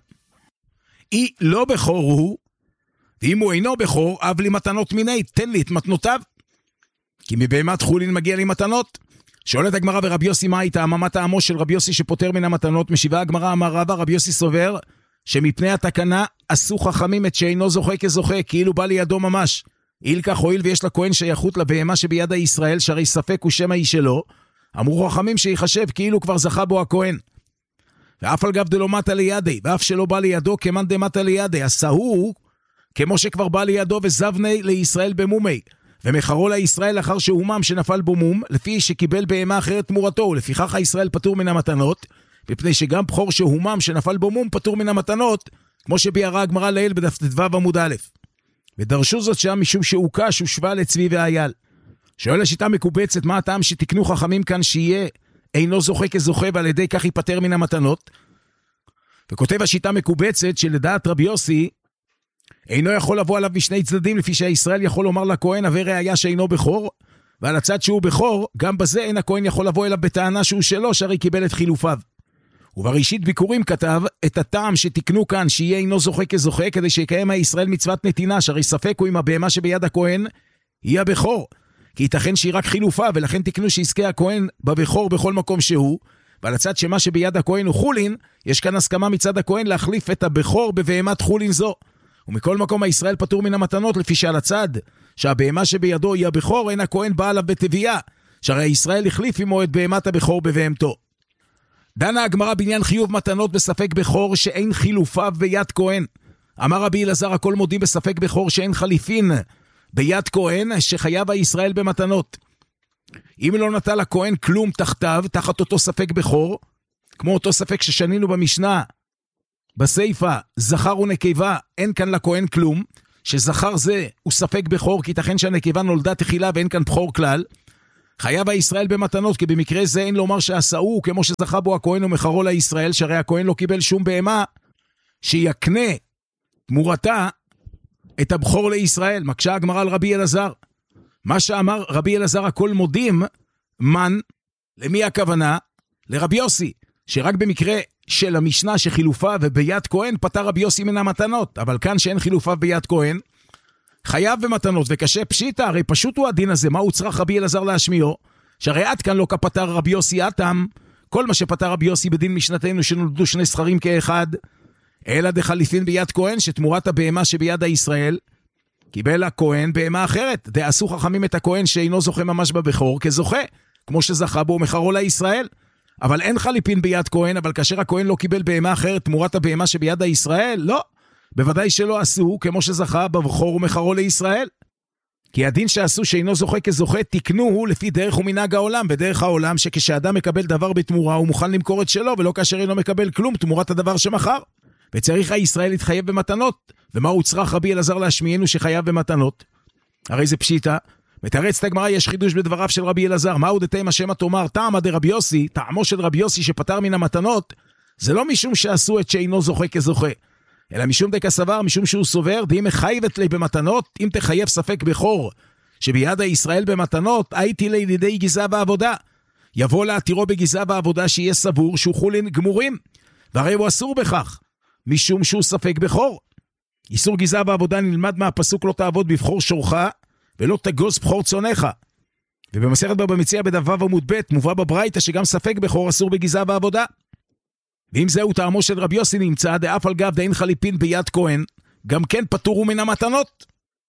אי לא בכור הוא, ואם הוא אינו בכור, אב לי מתנות מיני, תן לי את מתנותיו. כי מבהמת חולין מגיע לי מתנות. שואלת הגמרא, ורבי יוסי מה הייתה? מה טעמו של רבי יוסי שפוטר מן המתנות? משיבה הגמרא, אמר רבא, רבי יוסי סובר, שמפני התקנה עשו חכמים את שאינו זוכה כזוכה, כאילו בא לידו ממש. אילקח הואיל ויש לכהן שייכות לבהמה שביד הישראל, שהרי ספק הוא שם האיש שלו, אמרו חכמים שיחשב כאילו כבר זכה בו הכהן. ואף על גב דלא מטה לידי, ואף שלא בא לידו כמאן דמטה לידי, עשהו כמו שכבר בא לידו וזבני לישראל במומי, ומחרו לישראל אחר שהומם שנפל בו מום, לפי שקיבל בהמה אחרת תמורתו, ולפיכך הישראל פטור מן המתנות, מפני שגם בחור שהומם שנפל בו מום פטור מן המתנות, כמו שביארה הגמרא לעיל בדף ט"ו עמוד א'. ודרשו זאת שם משום שהוקש ושווה לצבי ואייל. שואל השיטה מקובצת, מה הטעם שתקנו חכמים כאן שיהיה אינו זוכה כזוכה, ועל ידי כך ייפטר מן המתנות? וכותב השיטה מקובצת שלדעת רבי יוסי, אינו יכול לבוא עליו משני צדדים, לפי שהישראל יכול לומר לכהן, הווה ראיה שאינו בכור, ועל הצד שהוא בכור, גם בזה אין הכהן יכול לבוא אליו בטענה שהוא שלו, שהרי קיבל את חילופיו. ובראשית ביקורים כתב את הטעם שתקנו כאן שיהיה אינו זוכה כזוכה, כדי שיקיים הישראל מצוות נתינה, שהרי ספק הוא עם הבהמה שביד הכהן היא הבכור, כי ייתכן שהיא רק חילופה, ולכן תקנו שיזכה הכהן בבכור בכל מקום שהוא, ועל הצד שמה שביד הכהן הוא חולין, יש כאן הסכמה מצד הכהן להחליף את הבכור בבהמת חולין זו. ומכל מקום הישראל פטור מן המתנות, לפי שעל הצד שהבהמה שבידו היא הבכור, אין הכהן בא עליו בטביעה, שהרי ישראל החליף עמו את בהמת הבכור בבהמתו. דנה הגמרא בעניין חיוב מתנות בספק בכור שאין חילופיו ביד כהן. אמר רבי אלעזר, הכל מודים בספק בכור שאין חליפין ביד כהן, שחייב הישראל במתנות. אם לא נטל הכהן כלום תחתיו, תחת אותו ספק בכור, כמו אותו ספק ששנינו במשנה, בסייפה, זכר ונקבה, אין כאן לכהן כלום, שזכר זה הוא ספק בכור, כי ייתכן שהנקבה נולדה תחילה ואין כאן בכור כלל, חייב הישראל במתנות, כי במקרה זה אין לומר שעשהו, כמו שזכה בו הכהן ומחרו לישראל, שהרי הכהן לא קיבל שום בהמה, שיקנה תמורתה את הבכור לישראל. מקשה הגמרא על רבי אלעזר. מה שאמר רבי אלעזר הכל מודים, מן, למי הכוונה? לרבי יוסי, שרק במקרה של המשנה שחילופה וביד כהן פטר רבי יוסי מן המתנות, אבל כאן שאין חילופה ביד כהן, חייב במתנות, וקשה פשיטה, הרי פשוט הוא הדין הזה, מה הוא צריך רבי אלעזר להשמיעו? שהרי עד כאן לא כפטר רבי יוסי אתם, כל מה שפטר רבי יוסי בדין משנתנו שנולדו שני סחרים כאחד, אלא דחליפין ביד כהן, שתמורת הבהמה שביד הישראל, קיבל הכהן בהמה אחרת, דעשו חכמים את הכהן שאינו זוכה ממש בבכור כזוכה, כמו שזכה בו מחרו לישראל. אבל אין חליפין ביד כהן, אבל כאשר הכהן לא קיבל בהמה אחרת תמורת הבהמה שביד הישראל, לא. בוודאי שלא עשו כמו שזכה בבכור ומחרו לישראל. כי הדין שעשו שאינו זוכה כזוכה, תקנו הוא לפי דרך ומנהג העולם, בדרך העולם שכשאדם מקבל דבר בתמורה, הוא מוכן למכור את שלו, ולא כאשר אינו מקבל כלום תמורת הדבר שמחר. וצריך הישראל להתחייב במתנות. ומה הוא צריך רבי אלעזר להשמיענו שחייב במתנות? הרי זה פשיטה. מתרץ הגמרא, יש חידוש בדבריו של רבי אלעזר. מהו דתימה שמא תאמר, טעמא דרבי יוסי, טעמו של רבי יוסי שפטר מן המתנות, זה לא משום שעשו את שאינו זוכה כזוכה, אלא משום דקסבר, משום שהוא סובר, דהי מחייבת לי במתנות, אם תחייב ספק בכור, שביד הישראל במתנות, הייתי לי לידי גזע בעבודה. יבוא להתירו בגזע בעבודה שיהיה סבור, שהוא חולין גמורים, והרי הוא אסור בכך, משום שהוא ספק בכור. איסור גזע בעבודה נלמד מהפסוק לא תעבוד בבחור שורך, ולא תגוס בחור צונך. ובמסכת בבא מציעא בדף ו' עמוד ב' מובא בברייתא שגם ספק בכור אסור בגזע בעבודה. ואם זהו טעמו של רבי יוסי נמצא, דאף על גב דאין חליפין ביד כהן, גם כן פטורו מן המתנות.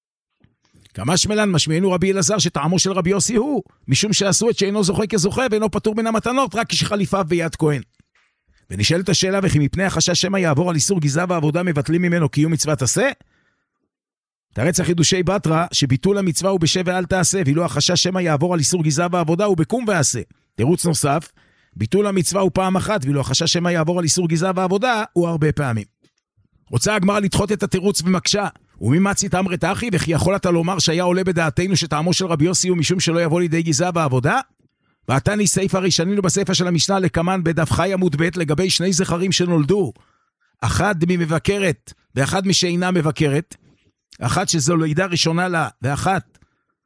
כמה שמלן משמיענו רבי אלעזר שטעמו של רבי יוסי הוא, משום שעשו את שאינו זוכה כזוכה ואינו פטור מן המתנות, רק כשחליפיו ביד כהן. ונשאלת השאלה, וכי מפני החשש שמא יעבור על איסור גזע ועבודה מבטלים ממנו קיום מצוות עשה? תרץ החידושי בתרא שביטול המצווה הוא בשב ואל תעשה, ואילו החשש שמא יעבור על איסור גזע ועבודה הוא בקום ועשה. תירוץ נוסף, ביטול המצווה הוא פעם אחת, ואילו החשש שמא יעבור על איסור גזע ועבודה הוא הרבה פעמים. רוצה הגמרא לדחות את התירוץ ומקשה, וממציא תמרת אחי, וכי יכול אתה לומר שהיה עולה בדעתנו שטעמו של רבי יוסי הוא משום שלא יבוא לידי גזע ועבודה? ועתני סעיף הרי שנינו בסעיפה של המשנה לקמן בדף חי עמוד ב' לגבי שני זכרים שנולדו, אחד ממבקרת ואחד משאינה מבקרת, אחת שזו לידה ראשונה לה ואחת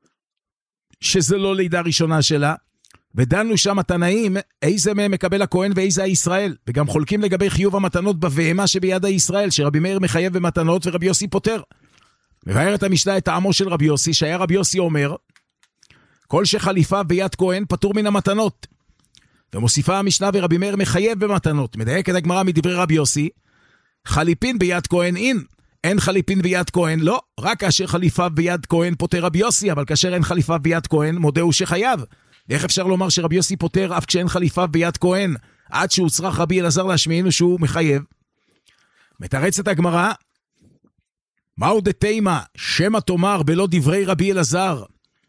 שזו לא לידה ראשונה שלה, ודנו שם התנאים איזה מהם מקבל הכהן ואיזה הישראל, וגם חולקים לגבי חיוב המתנות בבהמה שביד הישראל, שרבי מאיר מחייב במתנות ורבי יוסי פותר. מבארת המשנה את טעמו של רבי יוסי, שהיה רבי יוסי אומר כל שחליפה ביד כהן פטור מן המתנות, ומוסיפה המשנה ורבי מאיר מחייב במתנות. מדייקת הגמרא מדברי רבי יוסי, חליפין ביד כהן אין, אין חליפין ביד כהן לא, רק כאשר חליפה ביד כהן פותר רבי יוסי, אבל כאשר אין חליפה ביד כהן מודה הוא שחייב. איך אפשר לומר שרבי יוסי פותר אף כשאין חליפה ביד כהן, עד שהוא צריך רבי אלעזר להשמיענו שהוא מחייב? מתרצת הגמרא, מהו דתימה שמא תאמר בלא דברי רבי אלעזר?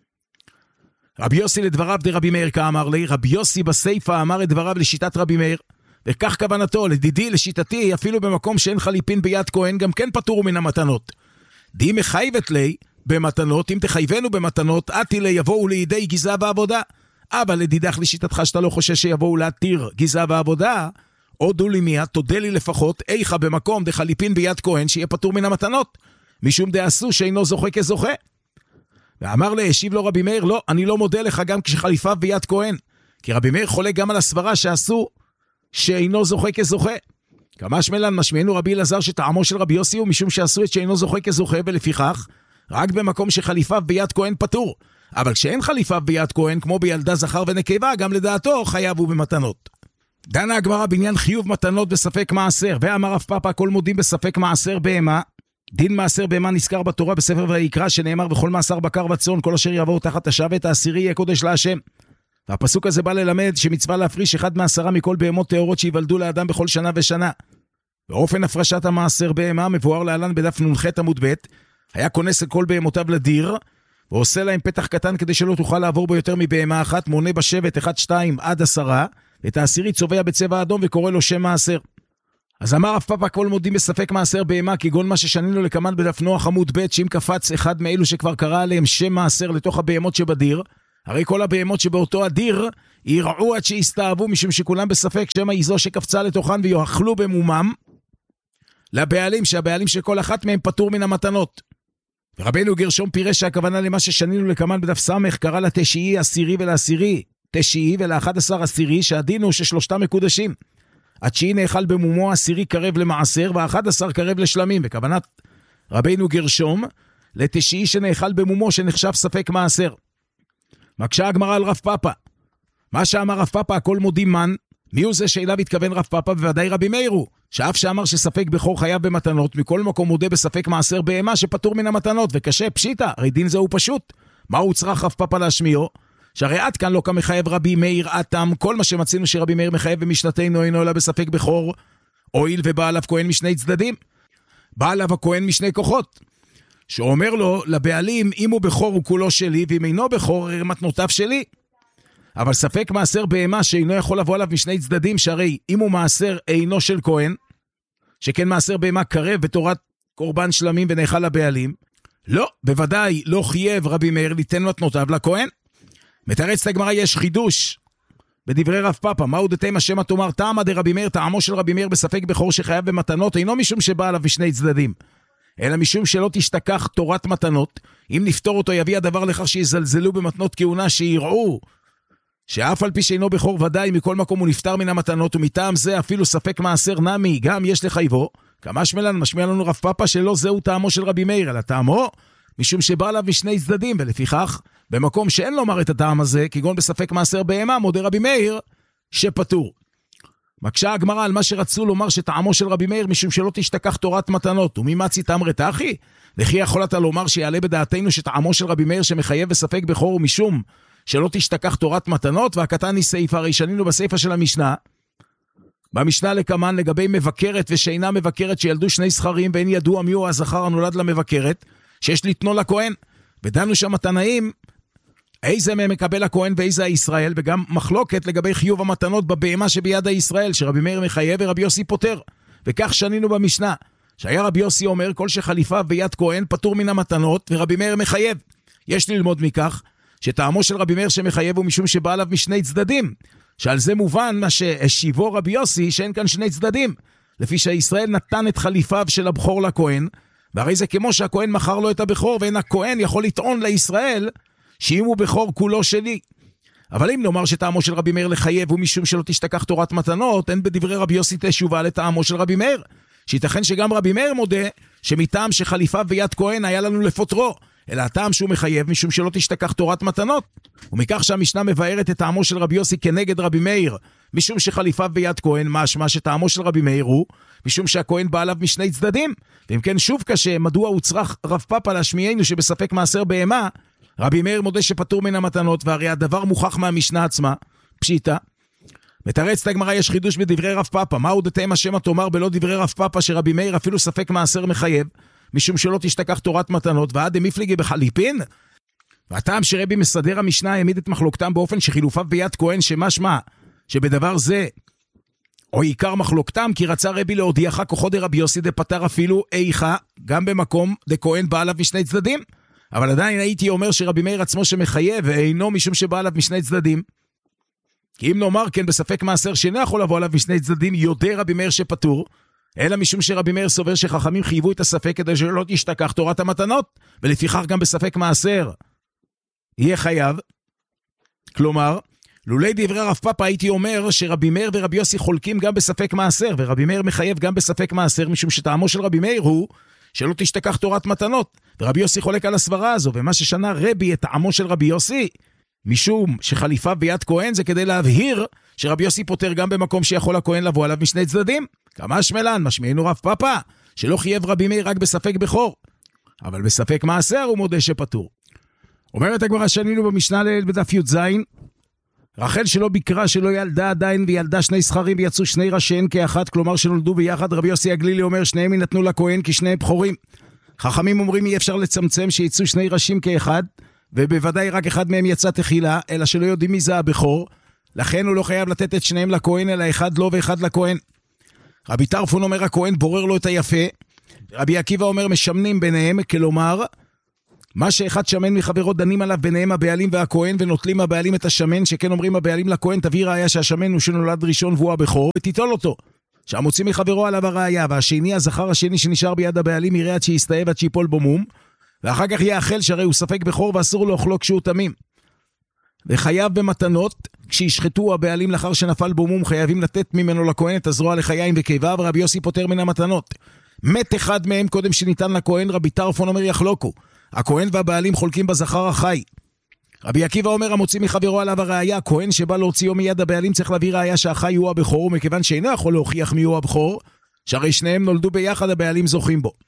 רבי יוסי לדבריו דרבי מאיר כאמר לי, רבי יוסי בסייפה אמר את דבריו לשיטת רבי מאיר, וכך כוונתו, לדידי, לשיטתי, אפילו במקום שאין חליפין ביד כהן, גם כן פטור מן המתנות. די מחייבת לי במתנות, אם תחייבנו במתנות, עתי לי יבואו לידי גזע ועבודה. אבל לדידך לשיטתך שאתה לא חושש שיבואו להתיר גזע ועבודה, עודו לי מיה, תודה לי לפחות, איכה במקום דחליפין ביד כהן, שיהיה פטור מן המתנות, משום דעשו שאינו זוכה כזוכה. ואמר לה, השיב לו רבי מאיר, לא, אני לא מודה לך גם כשחליפיו ביד כהן, כי רבי מאיר חולק גם על הסברה שעשו שאינו זוכה כזוכה. כמה שמלן משמיענו רבי אלעזר שטעמו של רבי יוסי הוא משום שעשו את שאינו זוכה כזוכה, ולפיכך רק במקום שחליפיו ביד כהן פטור, אבל כשאין חליפיו ביד כהן כמו בילדה זכר ונקבה, גם לדעתו חייב הוא במתנות. דנה הגמרא בעניין חיוב מתנות בספק מעשר, ואמר רב פאפא כל מודים בספק מעשר בהמה. דין מעשר בהמה נזכר בתורה בספר ויקרא שנאמר וכל מעשר בקר וצאן כל אשר יבואו תחת השבת העשירי יהיה קודש להשם. והפסוק הזה בא ללמד שמצווה להפריש אחד מעשרה מכל בהמות טהורות שיוולדו לאדם בכל שנה ושנה. באופן הפרשת המעשר בהמה מבואר להלן בדף נ"ח עמוד ב', היה כונס את כל בהמותיו לדיר ועושה להם פתח קטן כדי שלא תוכל לעבור בו יותר מבהמה אחת, מונה בשבט אחד שתיים עד עשרה, את העשירי צובע בצבע אדום וקורא לו שם מעשר. אז אמר רב פאפא כל מודים בספק מעשר בהמה, כגון מה ששנינו לקמן בדף נוח עמוד ב', שאם קפץ אחד מאלו שכבר קרא עליהם שם מעשר לתוך הבהמות שבדיר, הרי כל הבהמות שבאותו הדיר ירעו עד שיסתאבו, משום שכולם בספק שמא היא זו שקפצה לתוכן ויאכלו במומם לבעלים, שהבעלים של כל אחת מהם פטור מן המתנות. ורבנו גרשום פירש שהכוונה למה ששנינו לקמן בדף סמך, קרא לתשיעי עשירי ולעשירי תשיעי ולאחד עשר עשירי, שהדין הוא ששלושתם מקודשים. התשיעי נאכל במומו, עשירי קרב למעשר ואחד עשר קרב לשלמים, וכוונת רבנו גרשום לתשיעי שנאכל במומו שנחשב ספק מעשר. מקשה הגמרא על רב פאפא, מה שאמר רב פאפא הכל מודים מן, מי הוא זה שאליו התכוון רב פאפא? בוודאי רבי מאיר הוא, שאף שאמר שספק בכור חייב במתנות, מכל מקום מודה בספק מעשר בהמה שפטור מן המתנות, וקשה פשיטה, הרי דין זה הוא פשוט. מה הוא צריך רב פאפא להשמיעו? שהרי עד כאן לא כמחייב רבי מאיר עתם, כל מה שמצינו שרבי מאיר מחייב במשנתנו אינו אלא בספק בכור, הואיל ובא עליו כהן משני צדדים, בא עליו הכהן משני כוחות, שאומר לו לבעלים, אם הוא בכור הוא כולו שלי, ואם אינו בכור מתנותיו שלי. אבל ספק מעשר בהמה שאינו יכול לבוא עליו משני צדדים, שהרי אם הוא מעשר אינו של כהן, שכן מעשר בהמה קרב בתורת קורבן שלמים ונאכל לבעלים, לא, בוודאי לא חייב רבי מאיר ליתן מתנותיו לכהן. מתרץ הגמרא יש חידוש בדברי רב פאפא, מהו דתימה שמא תאמר טעמא דרבי מאיר, טעמו של רבי מאיר בספק בכור שחייב במתנות, אינו משום שבא עליו משני צדדים, אלא משום שלא תשתכח תורת מתנות, אם נפתור אותו יביא הדבר לכך שיזלזלו במתנות כהונה, שיראו שאף על פי שאינו בכור ודאי מכל מקום הוא נפטר מן המתנות, ומטעם זה אפילו ספק מעשר נמי גם יש לחייבו. כמה שמלן משמיע לנו רב פאפא שלא זהו טעמו של רבי מאיר, אלא טעמו משום שבא עליו משני צדדים, ולפיכך במקום שאין לומר את הטעם הזה, כגון בספק מעשר בהמה, מודה רבי מאיר שפטור. מקשה הגמרא על מה שרצו לומר שטעמו של רבי מאיר משום שלא תשתכח תורת מתנות, וממצי תמרת אחי? לכי יכול אתה לומר שיעלה בדעתנו שטעמו של רבי מאיר שמחייב בספק בכור הוא משום שלא תשתכח תורת מתנות, והקטן היא סעיפה, הרי שנינו בסעיפה של המשנה, במשנה לקמן לגבי מבקרת ושאינה מבקרת שילדו שני זכרים ואין ידוע מי הוא הזכר הנולד למבקרת, שיש לתנו לכהן, ודנו שם התנאים, איזה מהם מקבל הכהן ואיזה הישראל, וגם מחלוקת לגבי חיוב המתנות בבהמה שביד הישראל, שרבי מאיר מחייב ורבי יוסי פותר, וכך שנינו במשנה, שהיה רבי יוסי אומר כל שחליפה ביד כהן פטור מן המתנות, ורבי מאיר מחייב. יש ללמוד מכך, שטעמו של רבי מאיר שמחייב הוא משום שבא עליו משני צדדים, שעל זה מובן מה שהשיבו רבי יוסי שאין כאן שני צדדים, לפי שהישראל נתן את חליפיו של הבכור לכהן, והרי זה כמו שהכהן מכר לו את הבכור, ואין הכהן יכול לטעון לישראל שאם הוא בכור כולו שלי. אבל אם נאמר שטעמו של רבי מאיר לחייב הוא משום שלא תשתכח תורת מתנות, אין בדברי רבי יוסי תשובה לטעמו של רבי מאיר, שייתכן שגם רבי מאיר מודה שמטעם שחליפיו ביד כהן היה לנו לפוטרו, אלא הטעם שהוא מחייב משום שלא תשתכח תורת מתנות. ומכך שהמשנה מבארת את טעמו של רבי יוסי כנגד רבי מאיר, משום שחליפיו ביד כהן, משמע שטעמו של רבי מאיר הוא משום שהכהן בא עליו משני צדדים. ואם כן שוב קשה, מדוע הוא צריך רב פאפה להשמיענו שבספק מעשר בהמה, רבי מאיר מודה שפטור מן המתנות, והרי הדבר מוכח מהמשנה עצמה, פשיטה. מתרץ הגמרא יש חידוש בדברי רב פאפה, מהו דתימה שמא תאמר בלא דברי רב פאפה שרבי מאיר אפילו ספק מעשר מחייב, משום שלא תשתכח תורת מתנות, ועד דמפליגי בחליפין? והטעם שרבי מסדר המשנה העמיד את מחלוקתם באופן שחילופיו ביד כהן שמשמע שבדבר זה או עיקר מחלוקתם, כי רצה רבי להודיעך כוחו דרבי יוסי דפטר אפילו איכה גם במקום דכהן בא עליו משני צדדים, אבל עדיין הייתי אומר שרבי מאיר עצמו שמחייב ואינו משום שבא עליו משני צדדים, כי אם נאמר כן בספק מעשר שאינו יכול לבוא עליו משני צדדים, יודע רבי מאיר שפטור, אלא משום שרבי מאיר סובר שחכמים חייבו את הספק כדי שלא תשתכח תורת המתנות, ולפיכך גם בספק מעשר יהיה חייב. כלומר, לולי דברי רב פאפה הייתי אומר שרבי מאיר ורבי יוסי חולקים גם בספק מעשר, ורבי מאיר מחייב גם בספק מעשר, משום שטעמו של רבי מאיר הוא שלא תשתכח תורת מתנות, ורבי יוסי חולק על הסברה הזו, ומה ששנה רבי את טעמו של רבי יוסי משום שחליפה ביד כהן זה כדי להבהיר שרבי יוסי פותר גם במקום שיכול הכהן לבוא עליו משני צדדים. כמה שמלן, משמיענו רב פאפה שלא חייב רבי מאיר רק בספק בכור, אבל בספק מעשר הוא מודה שפטור. אומרת הגמרא שנינו במשנה ליל בדף י' זין, רחל שלא ביקרה שלא ילדה עדיין וילדה שני זכרים ויצאו שני ראשיהן כאחד, כלומר שנולדו ביחד, רבי יוסי הגלילי אומר שניהם ינתנו לכהן כשני בכורים. חכמים אומרים אי אפשר לצמצם שיצאו שני ראשים כאחד, ובוודאי רק אחד מהם יצא תחילה, אלא שלא יודעים מי זה הבכור, לכן הוא לא חייב לתת את שניהם לכהן, אלא אחד לא ואחד לכהן. רבי טרפון אומר הכהן בורר לו את היפה, רבי עקיבא אומר משמנים ביניהם, כלומר מה שאחד שמן מחברו דנים עליו ביניהם הבעלים והכהן, ונוטלים הבעלים את השמן, שכן אומרים הבעלים לכהן תביא ראיה שהשמן הוא שנולד ראשון והוא הבכור, ותיטול אותו. שהמוציא מחברו עליו הראיה, והשני הזכר השני שנשאר ביד הבעלים יראה עד שיסתאב עד שיפול בו מום, ואחר כך יאכל שהרי הוא ספק בכור ואסור לו אוכלו כשהוא תמים. וחייב במתנות, כשישחטו הבעלים לאחר שנפל בו מום, חייבים לתת ממנו לכהן את הזרוע לחיים וקיבה, ורבי יוסי פותר מן המתנות. מת אחד מהם קודם שניתן לכהן, רבי טרפון אומר יחלוקו. הכהן והבעלים חולקים בזכר החי. רבי עקיבא אומר המוציא מחברו עליו הראיה, הכהן שבא להוציאו מיד הבעלים צריך להביא ראיה שהחי הוא הבכור, ומכיוון שאינו יכול להוכיח מי הוא הבכור, שהרי שניהם נולדו ביחד הבעלים זוכים בו.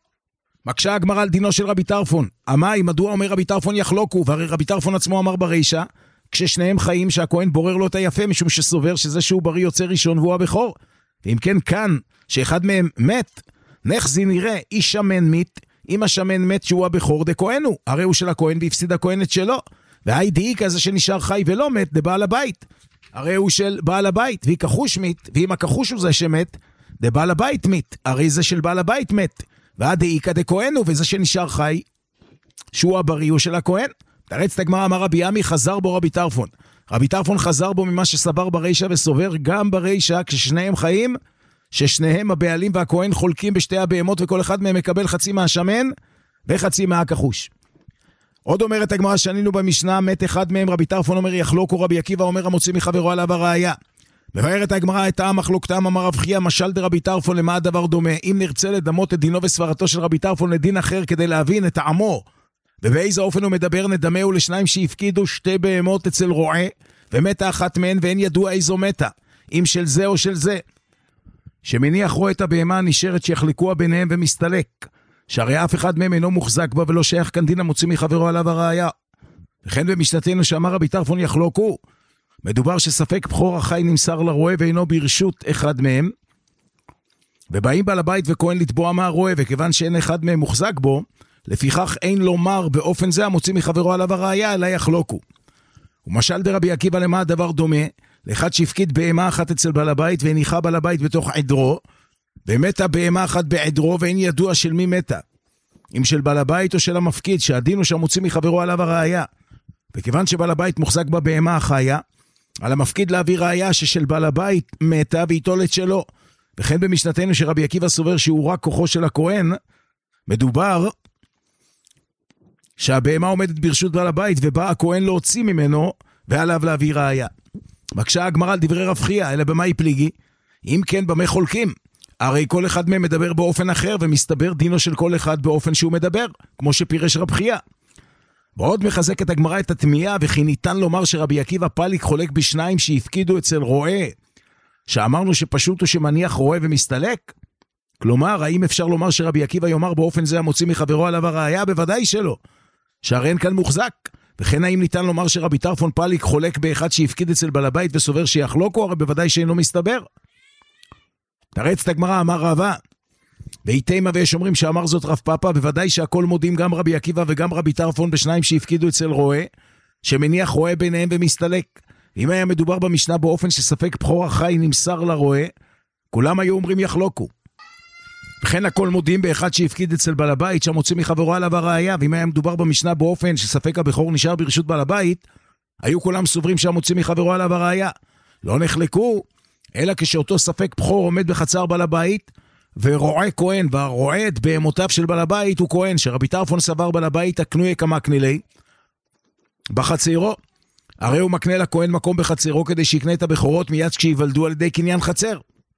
מקשה הגמרא על דינו של רבי טרפון. אמי, מדוע אומר רבי טרפון יחלוקו? והרי רבי טרפון עצמו אמר ברישה, כששניהם חיים שהכהן בורר לו את היפה, משום שסובר שזה שהוא בריא יוצא ראשון והוא הבכור. ואם כן כאן, שאחד מהם מת, נחזי נראה, איש שמן מת, אם השמן מת שהוא הבכור דכהן הוא, הרי הוא של הכהן והפסיד הכהן את שלו. והי דאי כזה שנשאר חי ולא מת, דבעל הבית. הרי הוא של בעל הבית, והיא כחוש מת, ואם הכחוש הוא זה שמת, דבעל הבית מת, הרי זה של בעל הבית מת. ועד איקא דכהן הוא, וזה שנשאר חי שהוא הבריא הוא של הכהן. תרץ הגמרא אמר רבי עמי חזר בו רבי טרפון. רבי טרפון חזר בו ממה שסבר ברישה, וסובר גם ברישה כששניהם חיים, ששניהם הבעלים והכהן חולקים בשתי הבהמות, וכל אחד מהם מקבל חצי מהשמן וחצי מהכחוש. עוד אומרת הגמרא שנינו במשנה, מת אחד מהם, רבי טרפון אומר יחלוקו, רבי עקיבא אומר המוציא מחברו עליו הראיה. מבארת הגמרא את העם מחלוקתם, אמר רב חייא משל דרבי טרפון למה הדבר דומה? אם נרצה לדמות את דינו וסברתו של רבי טרפון לדין אחר כדי להבין את טעמו, ובאיזה אופן הוא מדבר, נדמהו לשניים שהפקידו שתי בהמות אצל רועה, ומתה אחת מהן ואין ידוע איזו מתה. אם של זה או של זה. שמניח רואה את הבהמה הנשארת שיחלקוה ביניהם ומסתלק, שהרי אף אחד מהם אינו מוחזק בה ולא שייך כאן דין המוציא מחברו עליו הראיה. וכן במשנתנו שאמר רבי טרפון יחלוקו, מדובר שספק בכור החי נמסר לרועה ואינו ברשות אחד מהם, ובאים בעל הבית וכהן לתבוע מהרועה, וכיוון שאין אחד מהם מוחזק בו, לפיכך אין לומר באופן זה המוציא מחברו עליו הראיה, אלא יחלוקו. ומשל דרבי עקיבא למה הדבר דומה? לאחד שהפקיד בהמה אחת אצל בעל הבית והניחה בעל הבית בתוך עדרו, ומתה בהמה אחת בעדרו ואין ידוע של מי מתה, אם של בעל הבית או של המפקיד, שהדין הוא שהמוציא מחברו עליו הראיה. וכיוון שבעל הבית מוחזק בבהמה החיה, על המפקיד להביא ראיה ששל בעל הבית מתה והיטול את שלו. וכן במשנתנו שרבי עקיבא סובר שהוא רק כוחו של הכהן, מדובר שהבהמה עומדת ברשות בעל הבית ובא הכהן להוציא ממנו ועליו להביא ראיה. מקשה הגמרא על דברי רב חייא, אלא במה היא פליגי? אם כן, במה חולקים? הרי כל אחד מהם מדבר באופן אחר, ומסתבר דינו של כל אחד באופן שהוא מדבר, כמו שפירש רב חייא. ועוד מחזק את הגמרא את התמיהה, וכי ניתן לומר שרבי עקיבא פליג חולק בשניים שהפקידו אצל רועה, שאמרנו שפשוט הוא שמניח רועה ומסתלק? כלומר, האם אפשר לומר שרבי עקיבא יאמר באופן זה המוציא מחברו עליו הראיה? בוודאי שלא, שהרי אין כאן מוחזק. וכן האם ניתן לומר שרבי טרפון פליג חולק באחד שהפקיד אצל בעל הבית וסובר שיחלוקו? הרי בוודאי שאינו מסתבר. תרץ את הגמרא, אמר רבא, ואיתמה ויש אומרים שאמר זאת רב פאפא, בוודאי שהכל מודים גם רבי עקיבא וגם רבי טרפון בשניים שהפקידו אצל רועה, שמניח רועה ביניהם ומסתלק. אם היה מדובר במשנה באופן שספק בכור החי נמסר לרועה, כולם היו אומרים יחלוקו. וכן הכל מודים באחד שהפקיד אצל בעל הבית שהמוציא מחברו עליו הראיה, ואם היה מדובר במשנה באופן שספק הבכור נשאר ברשות בעל הבית, היו כולם סוברים שהמוציא מחברו עליו הראיה. לא נחלקו, אלא כשאותו ספק בכור עומד בחצר בעל הבית, ורועה כהן, והרועה את בהמותיו של בעל הבית הוא כהן, שרבי טרפון סבר בעל הבית הקנוי כמקנה לי בחצרו, הרי הוא מקנה לכהן מקום בחצרו כדי שיקנה את הבכורות מיד כשיוולדו על ידי קניין חצר.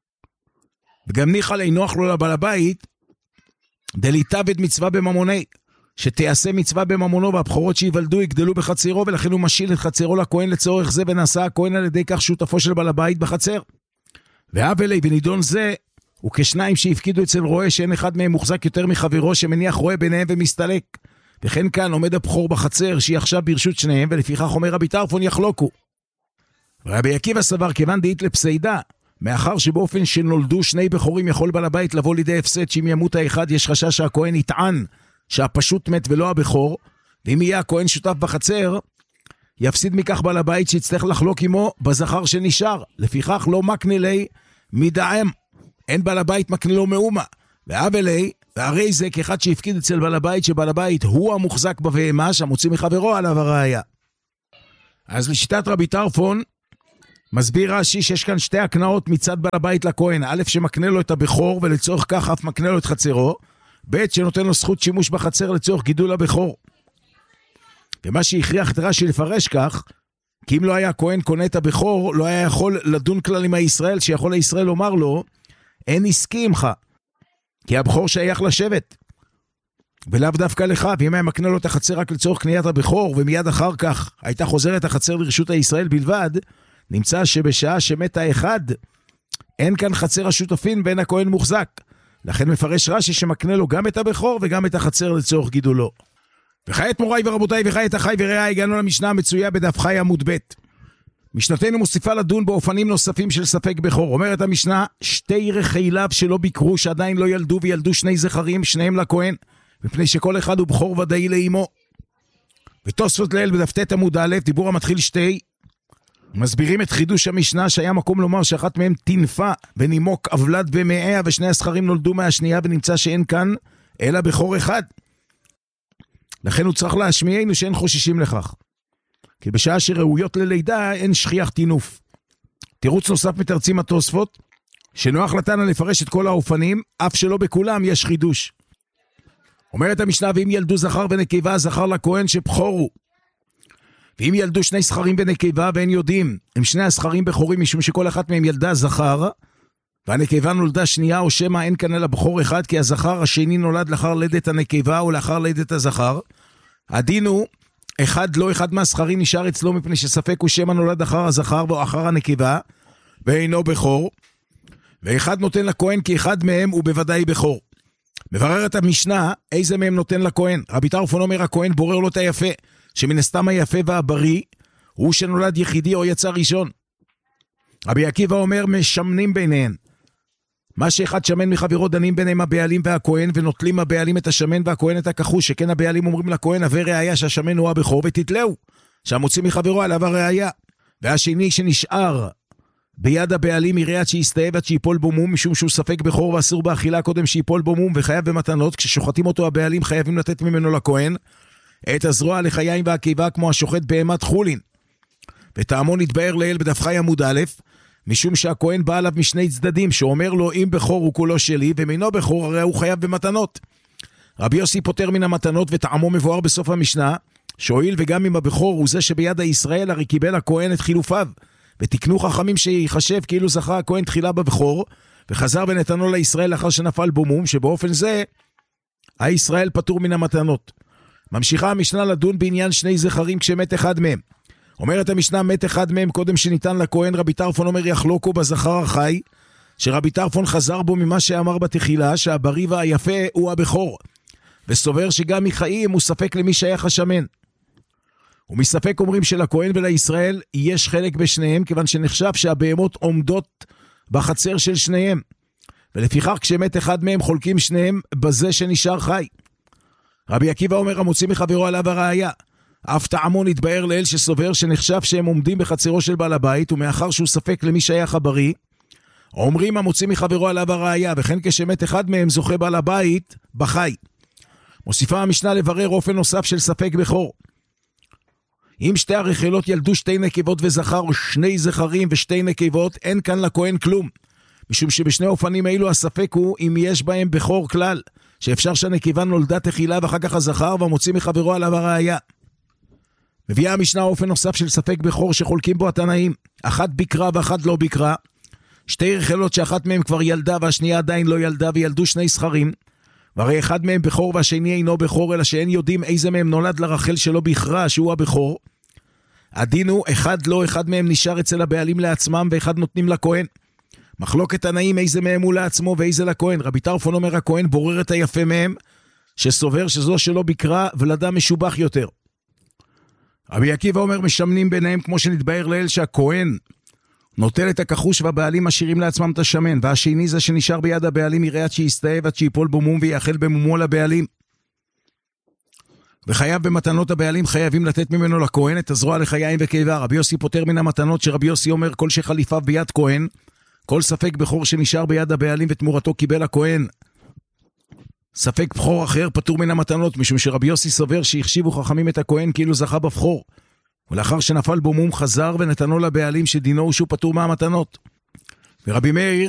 וגם ניחא לי נוח לו לבעל הבית דליתבד מצווה בממוני, שתיעשה מצווה בממונו, והבכורות שיוולדו יגדלו בחצרו, ולכן הוא משיל את חצרו לכהן לצורך זה, ונעשה הכהן על ידי כך שותפו של בעל הבית בחצר. והאבלי ונידון זה הוא כשניים שהפקידו אצל רועה שאין אחד מהם מוחזק יותר מחברו שמניח רועה ביניהם ומסתלק. וכן כאן עומד הבכור בחצר שהיא עכשיו ברשות שניהם, ולפיכך אומר רבי טרפון יחלוקו. רבי עקיבא סבר כיוון דאית לפסיידה, מאחר שבאופן שנולדו שני בכורים יכול בעל הבית לבוא לידי הפסד, שאם ימות האחד יש חשש שהכהן יטען שהפשוט מת ולא הבכור, ואם יהיה הכהן שותף בחצר יפסיד מכך בעל הבית שיצטרך לחלוק עמו בזכר שנשאר. לפיכך לא מקנה לי מדעם, אין בעל הבית מקנה לו מאומה. ואבלי, והרי זה כאחד שהפקיד אצל בעל הבית שבעל הבית הוא המוחזק בבהמה שהמוציא מחברו עליו הראיה. אז לשיטת רבי טרפון מסביר רש"י שיש כאן שתי הקנאות מצד בעל הבית לכהן, א' שמקנה לו את הבכור ולצורך כך אף מקנה לו את חצרו, ב' שנותן לו זכות שימוש בחצר לצורך גידול הבכור. ומה שהכריח את רש"י לפרש כך, כי אם לא היה הכהן קונה את הבכור, לא היה יכול לדון כלל עם הישראל, שיכול הישראל לומר לו, אין עסקי עמך, כי הבכור שייך לשבט, ולאו דווקא לך. ואם היה מקנה לו את החצר רק לצורך קניית הבכור, ומיד אחר כך הייתה חוזרת החצר לרשות הישראל בלבד, נמצא שבשעה שמת האחד, אין כאן חצר השותפין בין הכהן מוחזק. לכן מפרש רש"י שמקנה לו גם את הבכור וגם את החצר לצורך גידולו. וכעת מוריי ורבותיי וכעת אחי ורעי, הגענו למשנה המצויה בדף חי עמוד ב'. משנתנו מוסיפה לדון באופנים נוספים של ספק בכור. אומרת המשנה, שתי רחיליו שלא ביקרו, שעדיין לא ילדו, וילדו שני זכרים, שניהם לכהן, מפני שכל אחד הוא בכור ודאי לאמו. ותוספות ליל בדף ט' עמוד א', דיבור המתחיל שתי, מסבירים את חידוש המשנה שהיה מקום לומר שאחת מהם תנפה ונימוק אבלד במאה, ושני הזכרים נולדו מהשנייה, ונמצא שאין כאן אלא בכור אחד. לכן הוא צריך להשמיענו שאין חוששים לכך, כי בשעה שראויות ללידה אין שכיח תינוף. תירוץ נוסף מתרצים התוספות, שנוח לתנא לפרש את כל האופנים, אף שלא בכולם יש חידוש. אומרת המשנה, ואם ילדו זכר ונקבה, זכר לכהן שבכורו. ואם ילדו שני זכרים ונקבה ואין יודעים, הם שני הזכרים בכורים, משום שכל אחת מהם ילדה זכר, והנקבה נולדה שנייה, או שמא אין כאן אלא בכור אחד, כי הזכר השני נולד לאחר לידת הנקבה או לאחר לידת הזכר. הדין הוא, אחד לא אחד מהזכרים נשאר אצלו, מפני שספק הוא שמא נולד אחר הזכר או אחר הנקבה, ואינו בכור, ואחד נותן לכהן כי אחד מהם הוא בוודאי בכור. מבררת המשנה, איזה מהם נותן לכהן? רבי טרפון אומר, הכהן בורר לו את היפה, שמן הסתם היפה והבריא, הוא שנולד יחידי או יצא ראשון. רבי עקיבא אומר, משמנים ביניהן. מה שאחד שמן מחברו דנים ביניהם הבעלים והכהן, ונוטלים הבעלים את השמן והכהן את הכחוש, שכן הבעלים אומרים לכהן, הווה ראיה שהשמן הוא הבכור, ותתלהו, שהמוציא מחברו עליו הראיה. והשני שנשאר ביד הבעלים יראה עד שיסתאב עד שיפול בו מום, משום שהוא ספק בכור ואסור באכילה קודם שיפול בו מום, וחייב במתנות. כששוחטים אותו הבעלים חייבים לתת ממנו לכהן את הזרוע לחיים והקיבה, כמו השוחט בהמת חולין. וטעמו נתבאר לאל בדף חי עמוד א', משום שהכהן בא עליו משני צדדים, שאומר לו אם בכור הוא כולו שלי, ומינו בכור הרי הוא חייב במתנות. רבי יוסי פותר מן המתנות, וטעמו מבואר בסוף המשנה, שואל וגם אם הבכור הוא זה שביד הישראל, הרי קיבל הכהן את חילופיו, ותקנו חכמים שיחשב כאילו זכה הכהן תחילה בבכור, וחזר ונתנו לישראל לאחר שנפל בו מום, שבאופן זה הישראל פטור מן המתנות. ממשיכה המשנה לדון בעניין שני זכרים כשמת אחד מהם. אומרת המשנה, מת אחד מהם קודם שניתן לכהן. רבי טרפון אומר יחלוקו בזכר החי, שרבי טרפון חזר בו ממה שאמר בתחילה, שהבריא והיפה הוא הבכור, וסובר שגם מחיים הוא ספק למי שייך השמן. ומספק אומרים שלכהן ולישראל יש חלק בשניהם, כיוון שנחשב שהבהמות עומדות בחצר של שניהם, ולפיכך כשמת אחד מהם חולקים שניהם בזה שנשאר חי. רבי עקיבא אומר המוציא מחברו עליו הראיה, אף טעמו נתבאר לאל שסובר שנחשב שהם עומדים בחצרו של בעל הבית, ומאחר שהוא ספק למי שייך הבריא, אומרים המוציא מחברו עליו הראיה, וכן כשמת אחד מהם זוכה בעל הבית בחי. מוסיפה המשנה לברר אופן נוסף של ספק בכור. אם שתי הרחלות ילדו שתי נקבות וזכר, או שני זכרים ושתי נקבות, אין כאן לכהן כלום, משום שבשני אופנים האלו הספק הוא אם יש בהם בכור כלל, שאפשר שהנקבה נולדה תחילה ואחר כך הזכר, והמוציא מחברו עליו הראיה. מביאה המשנה אופן נוסף של ספק בכור שחולקים בו התנאים, אחת בקרה ואחת לא בקרה, שתי רחלות שאחת מהם כבר ילדה והשנייה עדיין לא ילדה, וילדו שני זכרים, והרי אחד מהם בכור והשני אינו בכור, אלא שאין יודעים איזה מהם נולד לרחל שלא בכרה שהוא הבכור. הדין הוא אחד לא, אחד מהם נשאר אצל הבעלים לעצמם ואחד נותנים לכהן. מחלוקת תנאים איזה מהם הוא לעצמו ואיזה לכהן. רבי טרפון אומר הכהן בורר את היפה מהם, שסובר שזו שלא בקרה ולדה משובח יותר. רבי עקיבא אומר משמנים ביניהם, כמו שנתבאר לאל שהכהן נוטל את הכחוש והבעלים משאירים לעצמם את השמן, והשני זה שנשאר ביד הבעלים יראה עד שיסתאב עד שיפול בו מום ויאכל במומו לבעלים. וחייב במתנות הבעלים חייבים לתת ממנו לכהן את הזרוע לחיים וקיבה. רבי יוסי פותר מן המתנות, שרבי יוסי אומר כל שחליפיו ביד כהן, כל ספק בכור שנשאר ביד הבעלים ותמורתו קיבל הכהן ספק בכור אחר פטור מן המתנות, משום שרבי יוסי סובר שהחשיבו חכמים את הכהן כאילו זכה בבכור, ולאחר שנפל בו מום חזר ונתנו לבעלים שדינו שהוא פטור מהמתנות. ורבי מאיר